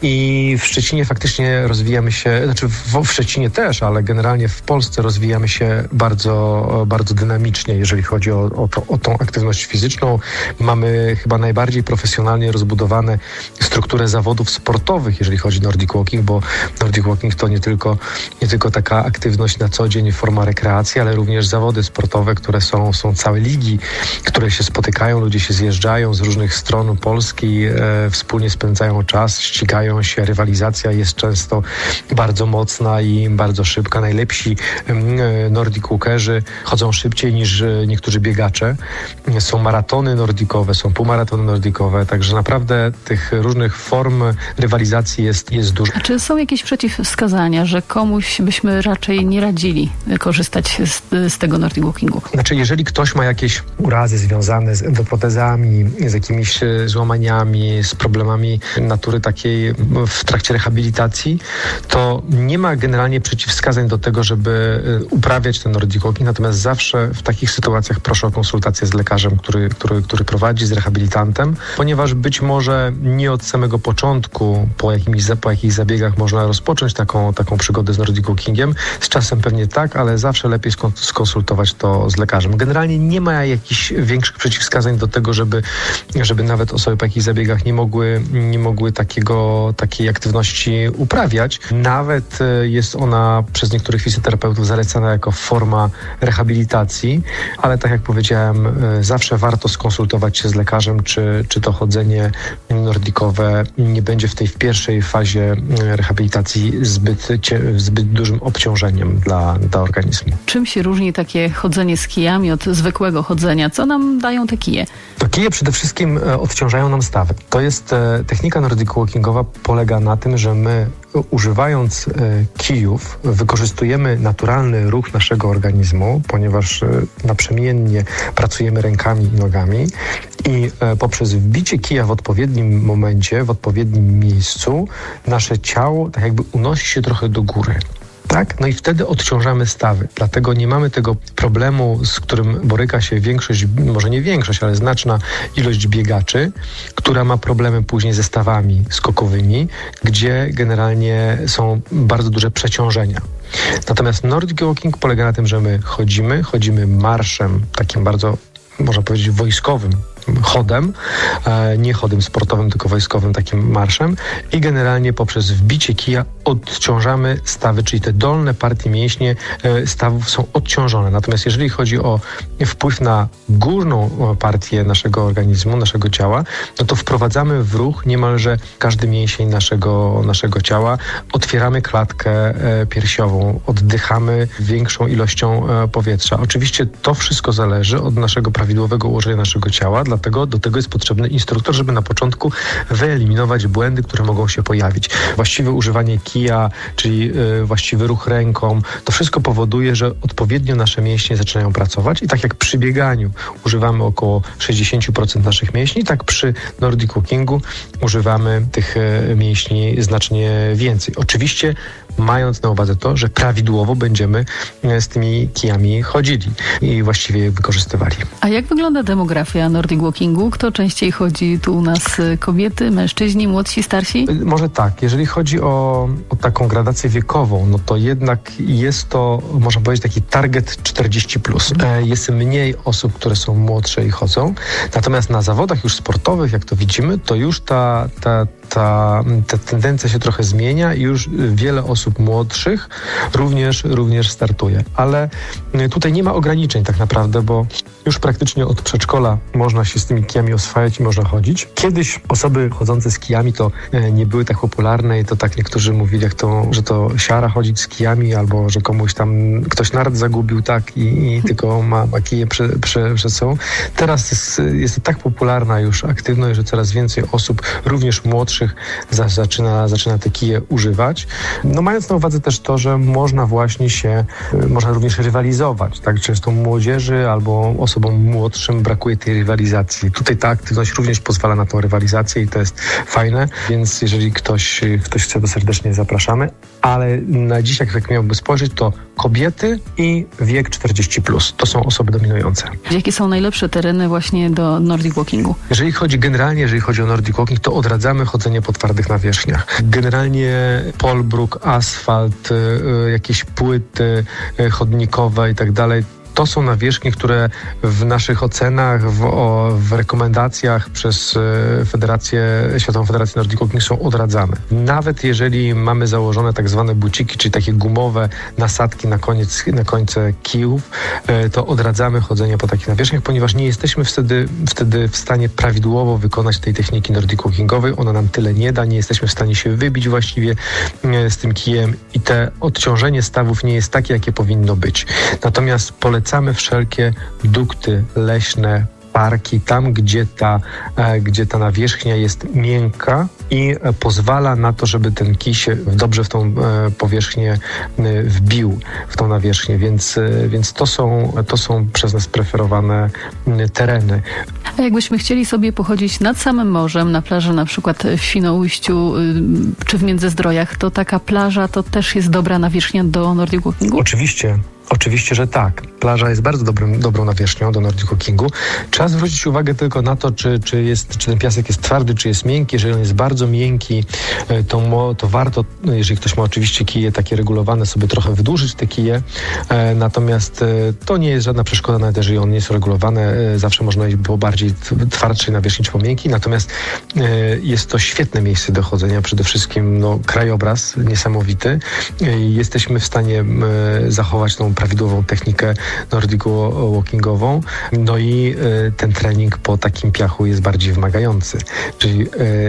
I w Szczecinie faktycznie rozwijamy się, znaczy w, w Szczecinie też, ale generalnie w Polsce rozwijamy się bardzo, bardzo dynamicznie, jeżeli chodzi o, o, to, o tą aktywność fizyczną. Mamy chyba najbardziej profesjonalnie rozbudowane strukturę zawodów sportowych, jeżeli chodzi o Nordic Walking, bo Nordic Walking to nie tylko, nie tylko taka aktywność na co dzień, forma rekreacji, ale również zawody sportowe, które są, są całe ligi, które się spotykają, ludzie się zjeżdżają z różnych stron Polski, e, wspólnie spędzają czas, ścigają się, rywalizacja jest często bardzo mocna i bardzo szybka. Najlepsi e, Nordic Walkerzy chodzą szybciej niż niektórzy biegacze. Są maratony nordikowe, są półmaratony nordikowe, także naprawdę tych różnych form rywalizacji jest, jest dużo. A czy są jakieś przeciwwskazania, że komuś byśmy raczej nie radzili korzystać z, z tego Nordic Walkingu? Znaczy, jeżeli ktoś ma jakieś urazy związane z endoprotezami, z jakimiś złamaniami, z problemami natury takiej w trakcie rehabilitacji, to nie ma generalnie przeciwwskazań do tego, żeby uprawiać ten Nordic Walking, natomiast zawsze w takich sytuacjach proszę o konsultację z lekarzem, który, który, który prowadzi, z rehabilitantem, ponieważ być może nie od samego początku, po jakimś, po jakichś zabiegach można rozpocząć taką, taką przygodę z Nordic Walkingiem. Z czasem pewnie tak, ale zawsze lepiej skonsultować to z lekarzem. Generalnie nie ma jakichś większych przeciwwskazań do tego, żeby, żeby nawet osoby po jakichś zabiegach nie mogły, nie mogły takiego, takiej aktywności uprawiać. Nawet Nawet jest ona przez niektórych fizjoterapeutów zalecana jako forma rehabilitacji, ale tak jak powiedziałem, zawsze warto skonsultować się z lekarzem, czy, czy to chodzenie nordikowe nie będzie w tej w pierwszej fazie rehabilitacji zbyt, zbyt dużym obciążeniem dla, dla organizmu. Czym się różni takie chodzenie z kijami od zwykłego chodzenia? Co nam dają te kije? To kije przede wszystkim odciążają nam stawy. To jest technika nordic walkingowa, polega na tym, że my używając kijów wykorzystujemy naturalny ruch naszego organizmu, ponieważ naprzemiennie pracujemy rękami i nogami i poprzez wbicie kija w odpowiednim momencie, w odpowiednim miejscu nasze ciało tak jakby unosi się trochę do góry. Tak? No i wtedy odciążamy stawy. Dlatego nie mamy tego problemu, z którym boryka się większość, może nie większość, ale znaczna ilość biegaczy, która ma problemy później ze stawami skokowymi, gdzie generalnie są bardzo duże przeciążenia. Natomiast Nordic Walking polega na tym, że my chodzimy, chodzimy marszem, takim bardzo, można powiedzieć, wojskowym chodem, nie chodem sportowym, tylko wojskowym takim marszem i generalnie poprzez wbicie kija odciążamy stawy, czyli te dolne partie mięśnie stawów są odciążone. Natomiast jeżeli chodzi o wpływ na górną partię naszego organizmu, naszego ciała, no to wprowadzamy w ruch niemalże każdy mięsień naszego, naszego ciała, otwieramy klatkę piersiową, oddychamy większą ilością powietrza. Oczywiście to wszystko zależy od naszego prawidłowego ułożenia naszego ciała, dlatego do tego jest potrzebny instruktor, żeby na początku wyeliminować błędy, które mogą się pojawić. Właściwe używanie kija, czyli y, właściwy ruch ręką, to wszystko powoduje, że odpowiednio nasze mięśnie zaczynają pracować i tak jak przy bieganiu używamy około sześćdziesiąt procent naszych mięśni, tak przy Nordic Walkingu używamy tych y, mięśni znacznie więcej. Oczywiście mając na uwadze to, że prawidłowo będziemy z tymi kijami chodzili i właściwie je wykorzystywali. A jak wygląda demografia Nordic Walkingu? Kto częściej chodzi tu u nas? Kobiety, mężczyźni, młodsi, starsi? Może tak. Jeżeli chodzi o, o taką gradację wiekową, no to jednak jest to, można powiedzieć, taki target czterdzieści plus. Jest mniej osób, które są młodsze i chodzą. Natomiast na zawodach już sportowych, jak to widzimy, to już ta, ta, ta, ta tendencja się trochę zmienia i już wiele osób młodszych również, również startuje. Ale tutaj nie ma ograniczeń tak naprawdę, bo już praktycznie od przedszkola można się z tymi kijami oswajać i można chodzić. Kiedyś osoby chodzące z kijami to nie były tak popularne i to tak niektórzy mówili, jak to, że to siara chodzić z kijami albo że komuś tam ktoś nart zagubił tak i, i tylko ma, ma kije prze, prze, przed sobą. Teraz jest, jest to tak popularna już aktywność, że coraz więcej osób, również młodszych, za, zaczyna, zaczyna te kije używać. No mając na uwadze też to, że można właśnie się, można również rywalizować, tak? Często młodzieży albo osobom młodszym brakuje tej rywalizacji. Tutaj ta aktywność również pozwala na tą rywalizację i to jest fajne, więc jeżeli ktoś, ktoś chce, to serdecznie zapraszamy, ale na dziś, jak miałbym spojrzeć, to kobiety i wiek czterdzieści plus. To są osoby dominujące. Jakie są najlepsze tereny właśnie do Nordic Walkingu? Jeżeli chodzi generalnie, jeżeli chodzi o Nordic Walking, to odradzamy chodzenie po twardych nawierzchniach. Generalnie polbruk, asfalt, y, jakieś płyty y, chodnikowe i tak dalej. To są nawierzchnie, które w naszych ocenach, w, o, w rekomendacjach przez Federację, Światową Federację Nordic Walking są odradzane. Nawet jeżeli mamy założone tak zwane buciki, czyli takie gumowe nasadki na koniec, na końce kijów, to odradzamy chodzenie po takich nawierzchniach, ponieważ nie jesteśmy wtedy, wtedy w stanie prawidłowo wykonać tej techniki Nordic Walkingowej. Ona nam tyle nie da, nie jesteśmy w stanie się wybić właściwie z tym kijem i te odciążenie stawów nie jest takie, jakie powinno być. Natomiast polecamy Polecamy wszelkie dukty leśne, parki, tam gdzie ta, gdzie ta nawierzchnia jest miękka i pozwala na to, żeby ten kij się dobrze w tą powierzchnię wbił, w tą nawierzchnię, więc, więc to są, to są przez nas preferowane tereny. A jakbyśmy chcieli sobie pochodzić nad samym morzem, na plaży na przykład w Świnoujściu czy w Międzyzdrojach, to taka plaża to też jest dobra nawierzchnia do Nordic Walkingu? Oczywiście. Oczywiście, że tak. Plaża jest bardzo dobrym, dobrą nawierzchnią do Nordic Walkingu. Trzeba zwrócić uwagę tylko na to, czy, czy, jest, czy ten piasek jest twardy, czy jest miękki. Jeżeli on jest bardzo miękki, to, to warto, jeżeli ktoś ma oczywiście kije takie regulowane, sobie trochę wydłużyć te kije. E, natomiast e, to nie jest żadna przeszkoda, nawet jeżeli on nie jest regulowany. E, zawsze można iść po bardziej twardszej nawierzchni, czy po miękkiej. Natomiast e, jest to świetne miejsce do chodzenia. Przede wszystkim no, krajobraz niesamowity. E, jesteśmy w stanie e, zachować tą prawidłową technikę Nordic Walkingową. No i e, ten trening po takim piachu jest bardziej wymagający. Czyli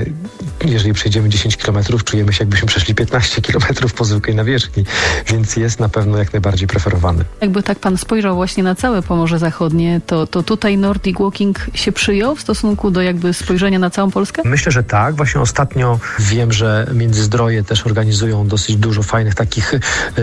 e, jeżeli przejdziemy dziesięć kilometrów, czujemy się, jakbyśmy przeszli piętnaście kilometrów po zwykłej nawierzchni, więc jest na pewno jak najbardziej preferowany. Jakby tak pan spojrzał właśnie na całe Pomorze Zachodnie, to, to tutaj Nordic Walking się przyjął w stosunku do jakby spojrzenia na całą Polskę? Myślę, że tak. Właśnie ostatnio wiem, że Międzyzdroje też organizują dosyć dużo fajnych takich y,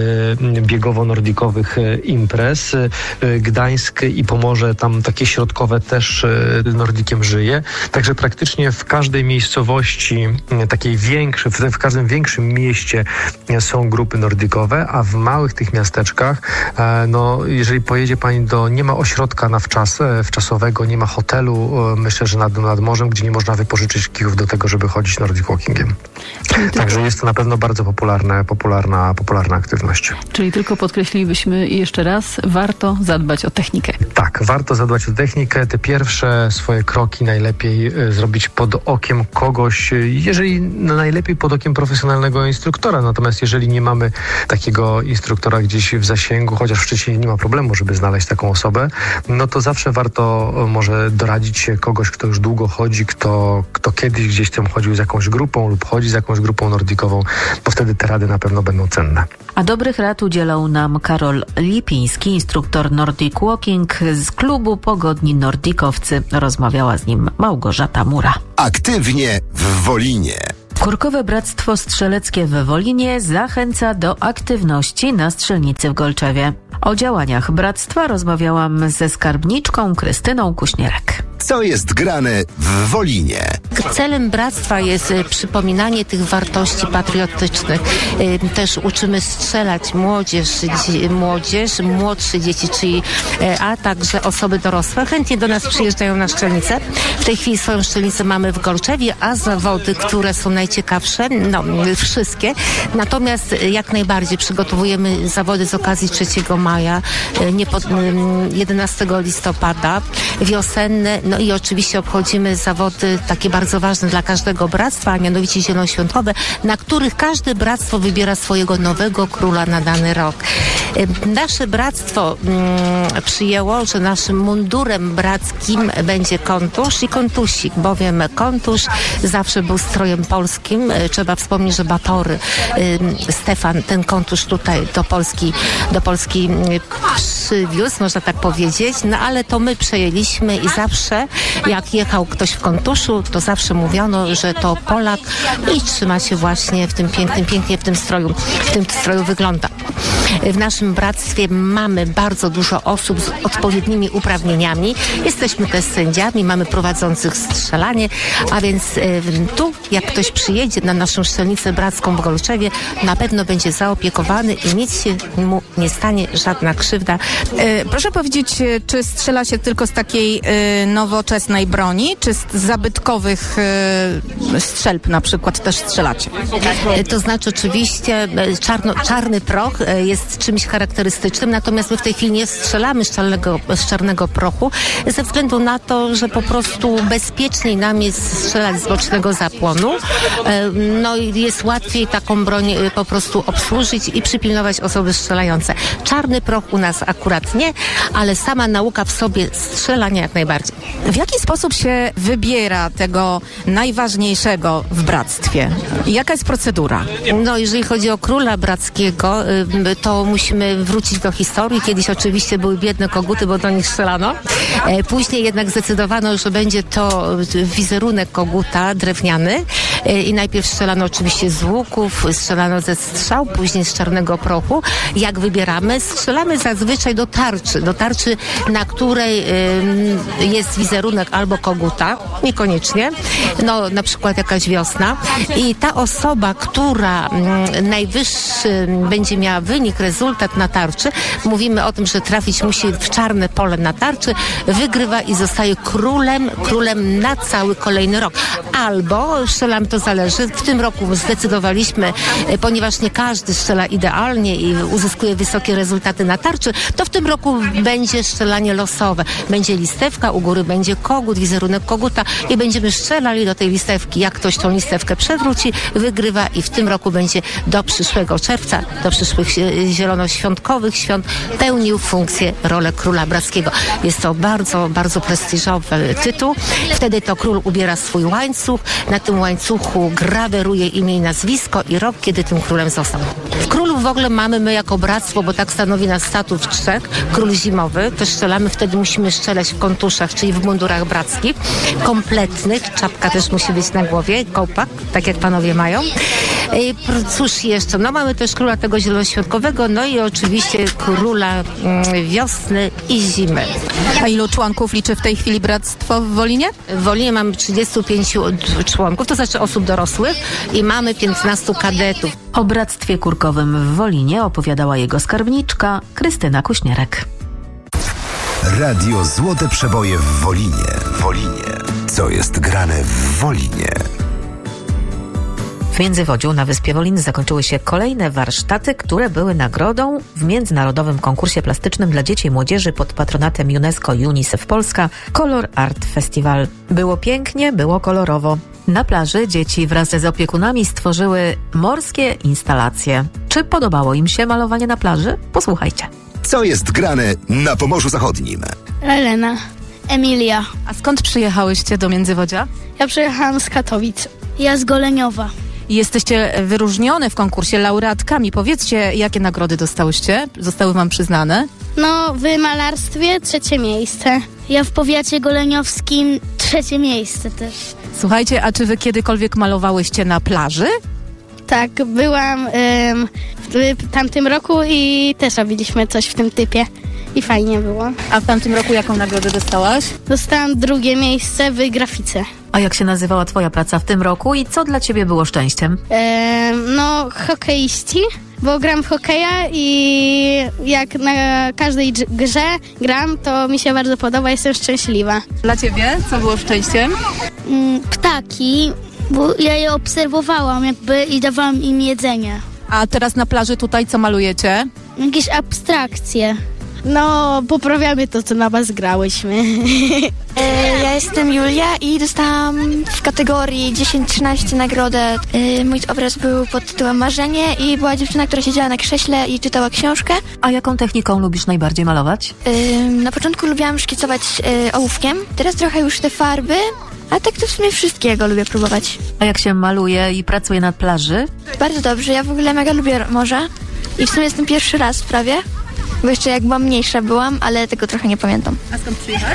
biegowo-nordikowych y, imprez. Y, Gdańsk i Pomorze, tam takie środkowe też y, Nordikiem żyje. Także praktycznie w każdej miejscowości, y, takiej większej, w, w każdym większym mieście y, są grupy nordikowe, a w małych tych miasteczkach, y, no jeżeli pojedzie pani do, nie ma ośrodka na wczas, y, wczasowego, nie ma hotelu, y, myślę, że nad, nad morzem, gdzie nie można wypożyczyć kijów do tego, żeby chodzić Nordic Walkingiem. Czyli Także tylko... jest to na pewno bardzo popularne, popularna, popularna aktywność. Czyli tylko podkreślilibyśmy jeszcze raz, warto zadbać o technikę. Tak, warto zadbać o technikę. Te pierwsze swoje kroki najlepiej y, zrobić pod okiem kogoś, y, jeżeli no, najlepiej pod okiem profesjonalnego instruktora. Natomiast jeżeli nie mamy takiego instruktora gdzieś w zasięgu, chociaż w Szczecinie nie ma problemu, żeby znaleźć taką osobę, no to zawsze warto y, może doradzić się kogoś, kto już długo chodzi, kto, kto kiedyś gdzieś tam chodził z jakąś grupą lub chodzi z jakąś grupą nordikową, bo wtedy te rady na pewno będą cenne. A dobrych rad udzielał nam Karol Lipiński, instruktor Nordic Walking z klubu Pogodni Nordikowcy. Rozmawiała z nim Małgorzata Mura. Aktywnie w Wolinie. Kurkowe Bractwo Strzeleckie w Wolinie zachęca do aktywności na strzelnicy w Golczewie. O działaniach bractwa rozmawiałam ze skarbniczką Krystyną Kuśnierek. Co jest grane w Wolinie? Celem bractwa jest przypominanie tych wartości patriotycznych. Też uczymy strzelać młodzież, młodzież, młodsze dzieci, czyli, a także osoby dorosłe. Chętnie do nas przyjeżdżają na strzelnicę. W tej chwili swoją strzelnicę mamy w Golczewie, a zawody, które są najciekawsze, no wszystkie. Natomiast jak najbardziej przygotowujemy zawody z okazji trzeciego maja, nie pod, jedenastego listopada, wiosenne, no i oczywiście obchodzimy zawody takie bardzo ważne dla każdego bractwa, a mianowicie zielonoświątkowe, na których każde bractwo wybiera swojego nowego króla na dany rok. Nasze bractwo mm, przyjęło, że naszym mundurem brackim będzie kontusz i kontusik, bowiem kontusz zawsze był strojem polskim. Trzeba wspomnieć, że Batory, y, Stefan ten kontusz tutaj do Polski, do Polski przywiózł, można tak powiedzieć, no ale to my przejęliśmy i zawsze jak jechał ktoś w kontuszu, to zawsze mówiono, że to Polak i trzyma się właśnie w tym pięknym, pięknie w tym stroju, w tym stroju wygląda. W naszym bractwie mamy bardzo dużo osób z odpowiednimi uprawnieniami. Jesteśmy też sędziami, mamy prowadzących strzelanie, a więc y, tu, jak ktoś przyjedzie na naszą strzelnicę bracką w Golczewie, na pewno będzie zaopiekowany i nic się mu nie stanie, żadna krzywda. E, proszę powiedzieć, czy strzela się tylko z takiej e, nowoczesnej broni, czy z zabytkowych e, strzelb na przykład też strzelacie? E, to znaczy oczywiście czarno, czarny proch e, jest czymś charakterystycznym, natomiast my w tej chwili nie strzelamy z czarnego, z czarnego prochu, ze względu na to, że po prostu bezpieczniej nam jest strzelać z bocznego zapłonu. E, no i jest łatwiej taką broń e, po prostu obsłużyć i przypilnować osoby strzelające. Czarny proch u nas akurat nie, ale sama nauka w sobie strzelania jak najbardziej. W jaki sposób się wybiera tego najważniejszego w bractwie? Jaka jest procedura? No, jeżeli chodzi o króla brackiego, to musimy wrócić do historii. Kiedyś oczywiście były biedne koguty, bo do nich strzelano. Później jednak zdecydowano, że będzie to wizerunek koguta drewniany. i najpierw strzelano oczywiście z łuków, strzelano ze strzał, później z czarnego prochu. Jak wybieramy? Strzelamy zazwyczaj do tarczy, do tarczy, na której y, jest wizerunek albo koguta, niekoniecznie, no na przykład jakaś wiosna i ta osoba, która y, najwyższy będzie miała wynik, rezultat na tarczy, mówimy o tym, że trafić musi w czarne pole na tarczy, wygrywa i zostaje królem, królem na cały kolejny rok. Albo strzelam, to zależy, w tym roku zdecydowaliśmy, y, ponieważ nie każdy strzela idealnie i uzyskuje wysokie rezultaty na tarczy, to w tym roku będzie strzelanie losowe. Będzie listewka, u góry będzie kogut, wizerunek koguta i będziemy strzelali do tej listewki. Jak ktoś tą listewkę przewróci, wygrywa i w tym roku będzie do przyszłego czerwca, do przyszłych zielonoświątkowych świąt pełnił funkcję, rolę króla brackiego. Jest to bardzo, bardzo prestiżowy tytuł. Wtedy to król ubiera swój łańcuch, na tym łańcuchu graweruje imię i nazwisko i rok, kiedy tym królem został. W królów w ogóle mamy my jako bractwo, bo tak stanowi nas statut trzech, król zimowy, też strzelamy, wtedy musimy strzelać w kontuszach, czyli w mundurach brackich, kompletnych, czapka też musi być na głowie, kołpak, tak jak panowie mają. I cóż jeszcze, no mamy też króla tego zielonoświątkowego, no i oczywiście króla mm, wiosny i zimy. A ilu członków liczy w tej chwili bractwo w Wolinie? W Wolinie mamy trzydziestu pięciu członków, to znaczy osób dorosłych i mamy piętnastu kadetów. O Bractwie Kurkowym w Wolinie opowiadała jego skarbniczka Krystyna Kuśnierek. Radio Złote Przeboje w Wolinie. Wolinie. Co jest grane w Wolinie? W Międzywodziu na Wyspie Wolin zakończyły się kolejne warsztaty, które były nagrodą w międzynarodowym konkursie plastycznym dla dzieci i młodzieży pod patronatem UNESCO i UNICEF Polska Color Art Festival. Było pięknie, było kolorowo. Na plaży dzieci wraz z opiekunami stworzyły morskie instalacje. Czy podobało im się malowanie na plaży? Posłuchajcie. Co jest grane na Pomorzu Zachodnim? Elena, Emilia. A skąd przyjechałyście do Międzywodzia? Ja przyjechałam z Katowic. Ja z Goleniowa. Jesteście wyróżnione w konkursie laureatkami. Powiedzcie, jakie nagrody dostałyście? Zostały wam przyznane? No, w malarstwie trzecie miejsce. Ja w powiacie goleniowskim trzecie miejsce też. Słuchajcie, a czy wy kiedykolwiek malowałyście na plaży? Tak, byłam ym, w tamtym roku i też robiliśmy coś w tym typie. I fajnie było. A w tamtym roku jaką nagrodę dostałaś? Dostałam drugie miejsce w grafice. A jak się nazywała twoja praca w tym roku i co dla ciebie było szczęściem? E, no, hokeiści, bo gram w hokeja i jak na każdej grze gram, to mi się bardzo podoba, jestem szczęśliwa. Dla ciebie co było szczęściem? Mm, ptaki, bo ja je obserwowałam jakby i dawałam im jedzenie. A teraz na plaży tutaj co malujecie? Jakieś abstrakcje. No, poprawiamy to, co na was grałyśmy. E, ja jestem Julia i dostałam w kategorii dziesięć trzynaście nagrodę. E, mój obraz był pod tytułem Marzenie i była dziewczyna, która siedziała na krześle i czytała książkę. A jaką techniką lubisz najbardziej malować? E, na początku lubiłam szkicować e, ołówkiem, teraz trochę już te farby, a tak to w sumie wszystkiego lubię próbować. A jak się maluje i pracuje na plaży? Bardzo dobrze, ja w ogóle mega lubię morze i w sumie jestem pierwszy raz prawie. Bo jeszcze jak byłam mniejsza byłam, ale tego trochę nie pamiętam. A skąd przyjechałaś?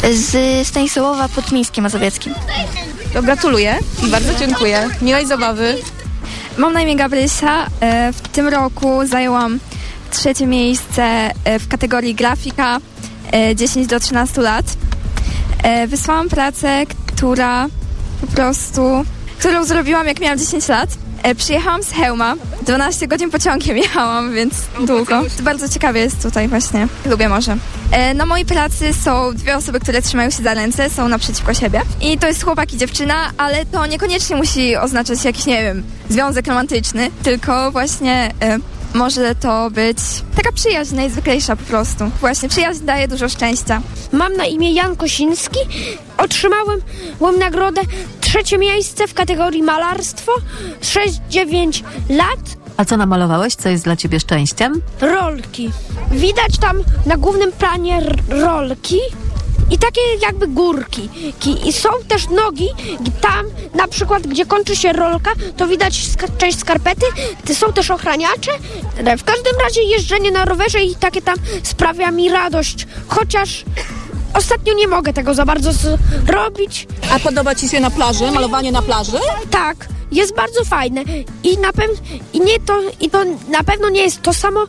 Z Stanisławowa pod Mińskiem Mazowieckim. To gratuluję i bardzo dziękuję. Miłej zabawy. Mam na imię Gabrysia. W tym roku zajęłam trzecie miejsce w kategorii grafika dziesięć do trzynastu lat. Wysłałam pracę, która po prostu, którą zrobiłam jak miałam dziesięć lat. Przyjechałam z Chełma, dwanaście godzin pociągiem jechałam, więc długo. Bardzo ciekawie jest tutaj właśnie, lubię morze. Na mojej pracy są dwie osoby, które trzymają się za ręce, są naprzeciwko siebie. I to jest chłopak i dziewczyna, ale to niekoniecznie musi oznaczać jakiś, nie wiem, związek romantyczny, tylko właśnie y, może to być taka przyjaźń najzwyklejsza po prostu. Właśnie przyjaźń daje dużo szczęścia. Mam na imię Jan Kosiński, otrzymałem nagrodę trzecie miejsce w kategorii malarstwo, sześć dziewięć lat. A co namalowałeś? Co jest dla ciebie szczęściem? Rolki. Widać tam na głównym planie r- rolki i takie jakby górki. I są też nogi, tam na przykład, gdzie kończy się rolka, to widać sk- część skarpety, są też ochraniacze. W każdym razie jeżdżenie na rowerze i takie tam sprawia mi radość, chociaż ostatnio nie mogę tego za bardzo zrobić. A podoba ci się na plaży, malowanie na plaży? Tak, jest bardzo fajne i na pewno i nie to i to na pewno nie jest to samo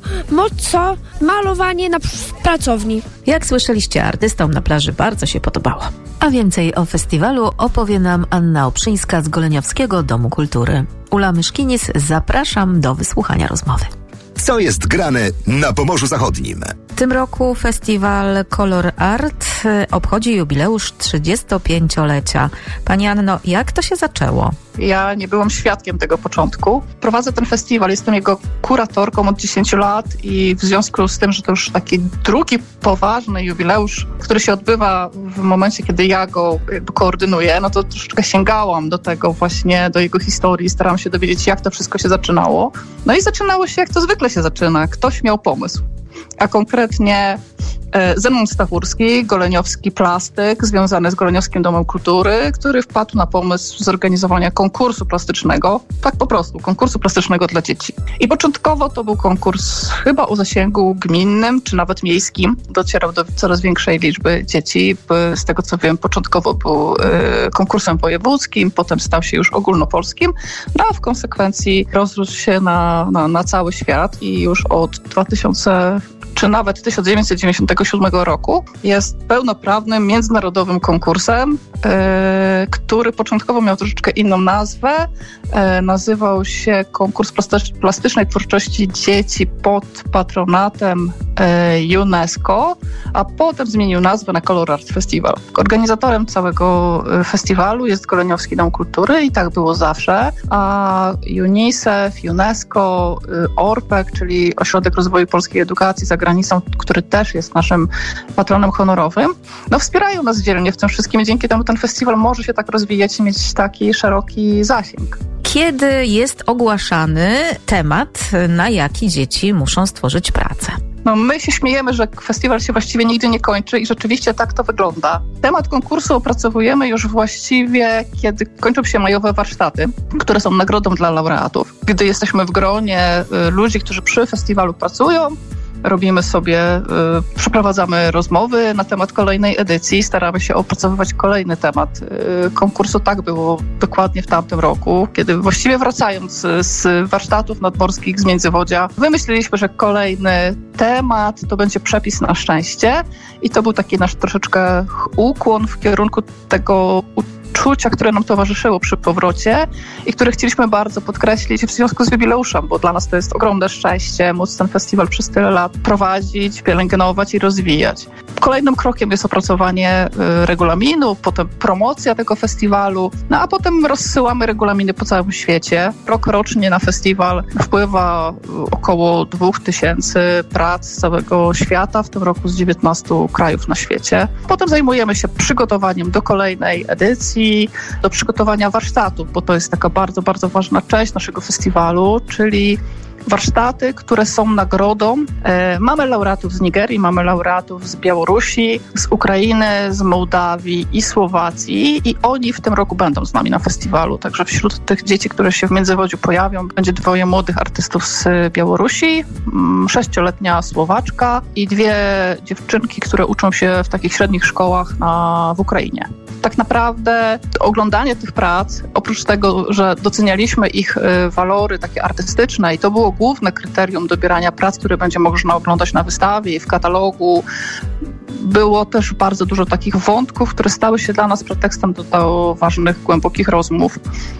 co malowanie na w pracowni. Jak słyszeliście, artystom na plaży bardzo się podobało. A więcej o festiwalu opowie nam Anna Oprzyńska z Goleniowskiego Domu Kultury. Ula Myszkinis, zapraszam do wysłuchania rozmowy. Co jest grane na Pomorzu Zachodnim? W tym roku festiwal Color Art obchodzi jubileusz trzydziestopięciolecia. Pani Anno, jak to się zaczęło? Ja nie byłam świadkiem tego początku. Prowadzę ten festiwal, jestem jego kuratorką od dziesięciu lat i w związku z tym, że to już taki drugi poważny jubileusz, który się odbywa w momencie, kiedy ja go jakby koordynuję, no to troszeczkę sięgałam do tego właśnie, do jego historii, starałam się dowiedzieć, jak to wszystko się zaczynało. No i zaczynało się, jak to zwykle się zaczyna. Ktoś miał pomysł. A konkretnie Zenon Stachurski, goleniowski plastyk związany z Goleniowskim Domem Kultury, który wpadł na pomysł zorganizowania konkursu plastycznego, tak po prostu, konkursu plastycznego dla dzieci. I początkowo to był konkurs chyba o zasięgu gminnym, czy nawet miejskim. Docierał do coraz większej liczby dzieci. Z tego co wiem, początkowo był konkursem wojewódzkim, potem stał się już ogólnopolskim, no a w konsekwencji rozrósł się na, na, na cały świat i już od dwa tysiące czy nawet tysiąc dziewięćset dziewięćdziesiątego siódmego roku jest pełnoprawnym, międzynarodowym konkursem, yy, który początkowo miał troszeczkę inną nazwę. Yy, nazywał się Konkurs Plastycznej Twórczości Dzieci pod patronatem yy, UNESCO, a potem zmienił nazwę na Color Art Festival. Organizatorem całego festiwalu jest Goleniowski Dom Kultury i tak było zawsze, a UNICEF, UNESCO, yy, ORPEK, czyli Ośrodek Rozwoju Polskiej Edukacji za granicą, który też jest naszym patronem honorowym, no wspierają nas dzielnie w tym wszystkim i dzięki temu ten festiwal może się tak rozwijać i mieć taki szeroki zasięg. Kiedy jest ogłaszany temat, na jaki dzieci muszą stworzyć pracę? No my się śmiejemy, że festiwal się właściwie nigdy nie kończy i rzeczywiście tak to wygląda. Temat konkursu opracowujemy już właściwie, kiedy kończą się majowe warsztaty, które są nagrodą dla laureatów. Gdy jesteśmy w gronie ludzi, którzy przy festiwalu pracują, robimy sobie, y, przeprowadzamy rozmowy na temat kolejnej edycji, staramy się opracowywać kolejny temat y, konkursu. Tak było dokładnie w tamtym roku, kiedy właściwie wracając z warsztatów nadmorskich z Międzywodzia, wymyśliliśmy, że kolejny temat to będzie przepis na szczęście i to był taki nasz troszeczkę ukłon w kierunku tego uczucia, które nam towarzyszyło przy powrocie i które chcieliśmy bardzo podkreślić w związku z jubileuszem, bo dla nas to jest ogromne szczęście móc ten festiwal przez tyle lat prowadzić, pielęgnować i rozwijać. Kolejnym krokiem jest opracowanie y, regulaminu, potem promocja tego festiwalu, no a potem rozsyłamy regulaminy po całym świecie. Rok rocznie na festiwal wpływa około dwóch tysięcy prac z całego świata, w tym roku z dziewiętnastu krajów na świecie. Potem zajmujemy się przygotowaniem do kolejnej edycji, do przygotowania warsztatów, bo to jest taka bardzo, bardzo ważna część naszego festiwalu, czyli warsztaty, które są nagrodą. E, mamy laureatów z Nigerii, mamy laureatów z Białorusi, z Ukrainy, z Mołdawii i Słowacji i oni w tym roku będą z nami na festiwalu. Także wśród tych dzieci, które się w Międzywodziu pojawią, będzie dwoje młodych artystów z Białorusi, sześcioletnia Słowaczka i dwie dziewczynki, które uczą się w takich średnich szkołach na, w Ukrainie. Tak naprawdę oglądanie tych prac, oprócz tego, że docenialiśmy ich walory takie artystyczne i to było główne kryterium dobierania prac, które będzie można oglądać na wystawie i w katalogu, było też bardzo dużo takich wątków, które stały się dla nas pretekstem do, do ważnych, głębokich rozmów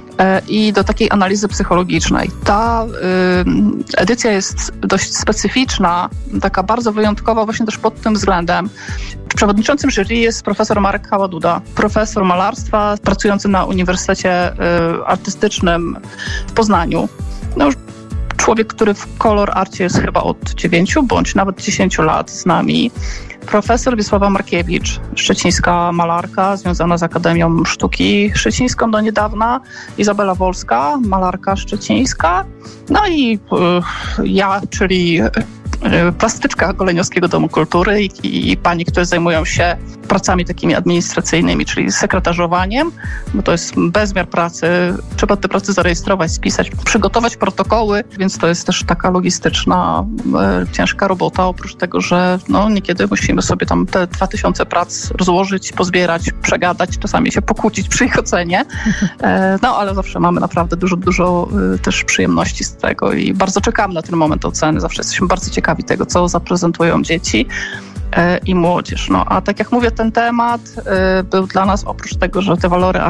i do takiej analizy psychologicznej. Ta y, edycja jest dość specyficzna, taka bardzo wyjątkowa właśnie też pod tym względem. Przewodniczącym jury jest profesor Marek Haładuda, profesor malarstwa pracujący na Uniwersytecie y, Artystycznym w Poznaniu. No już człowiek, który w Color Arcie jest chyba od dziewięciu bądź nawet dziesięciu lat z nami. Profesor Wiesława Markiewicz, szczecińska malarka związana z Akademią Sztuki Szczecińską do niedawna. Izabela Wolska, malarka szczecińska. No i y, ja, czyli y, plastyczka Goleniowskiego Domu Kultury i, i pani, które zajmują się pracami takimi administracyjnymi, czyli sekretarzowaniem, bo to jest bezmiar pracy. Trzeba te prace zarejestrować, spisać, przygotować protokoły, więc to jest też taka logistyczna, e, ciężka robota, oprócz tego, że no, niekiedy musimy sobie tam te dwa tysiące prac rozłożyć, pozbierać, przegadać, czasami się pokłócić przy ich ocenie, e, no ale zawsze mamy naprawdę dużo, dużo e, też przyjemności z tego i bardzo czekamy na ten moment oceny, zawsze jesteśmy bardzo ciekawi tego, co zaprezentują dzieci i młodzież. No a tak jak mówię, ten temat y, był dla nas, oprócz tego, że te walory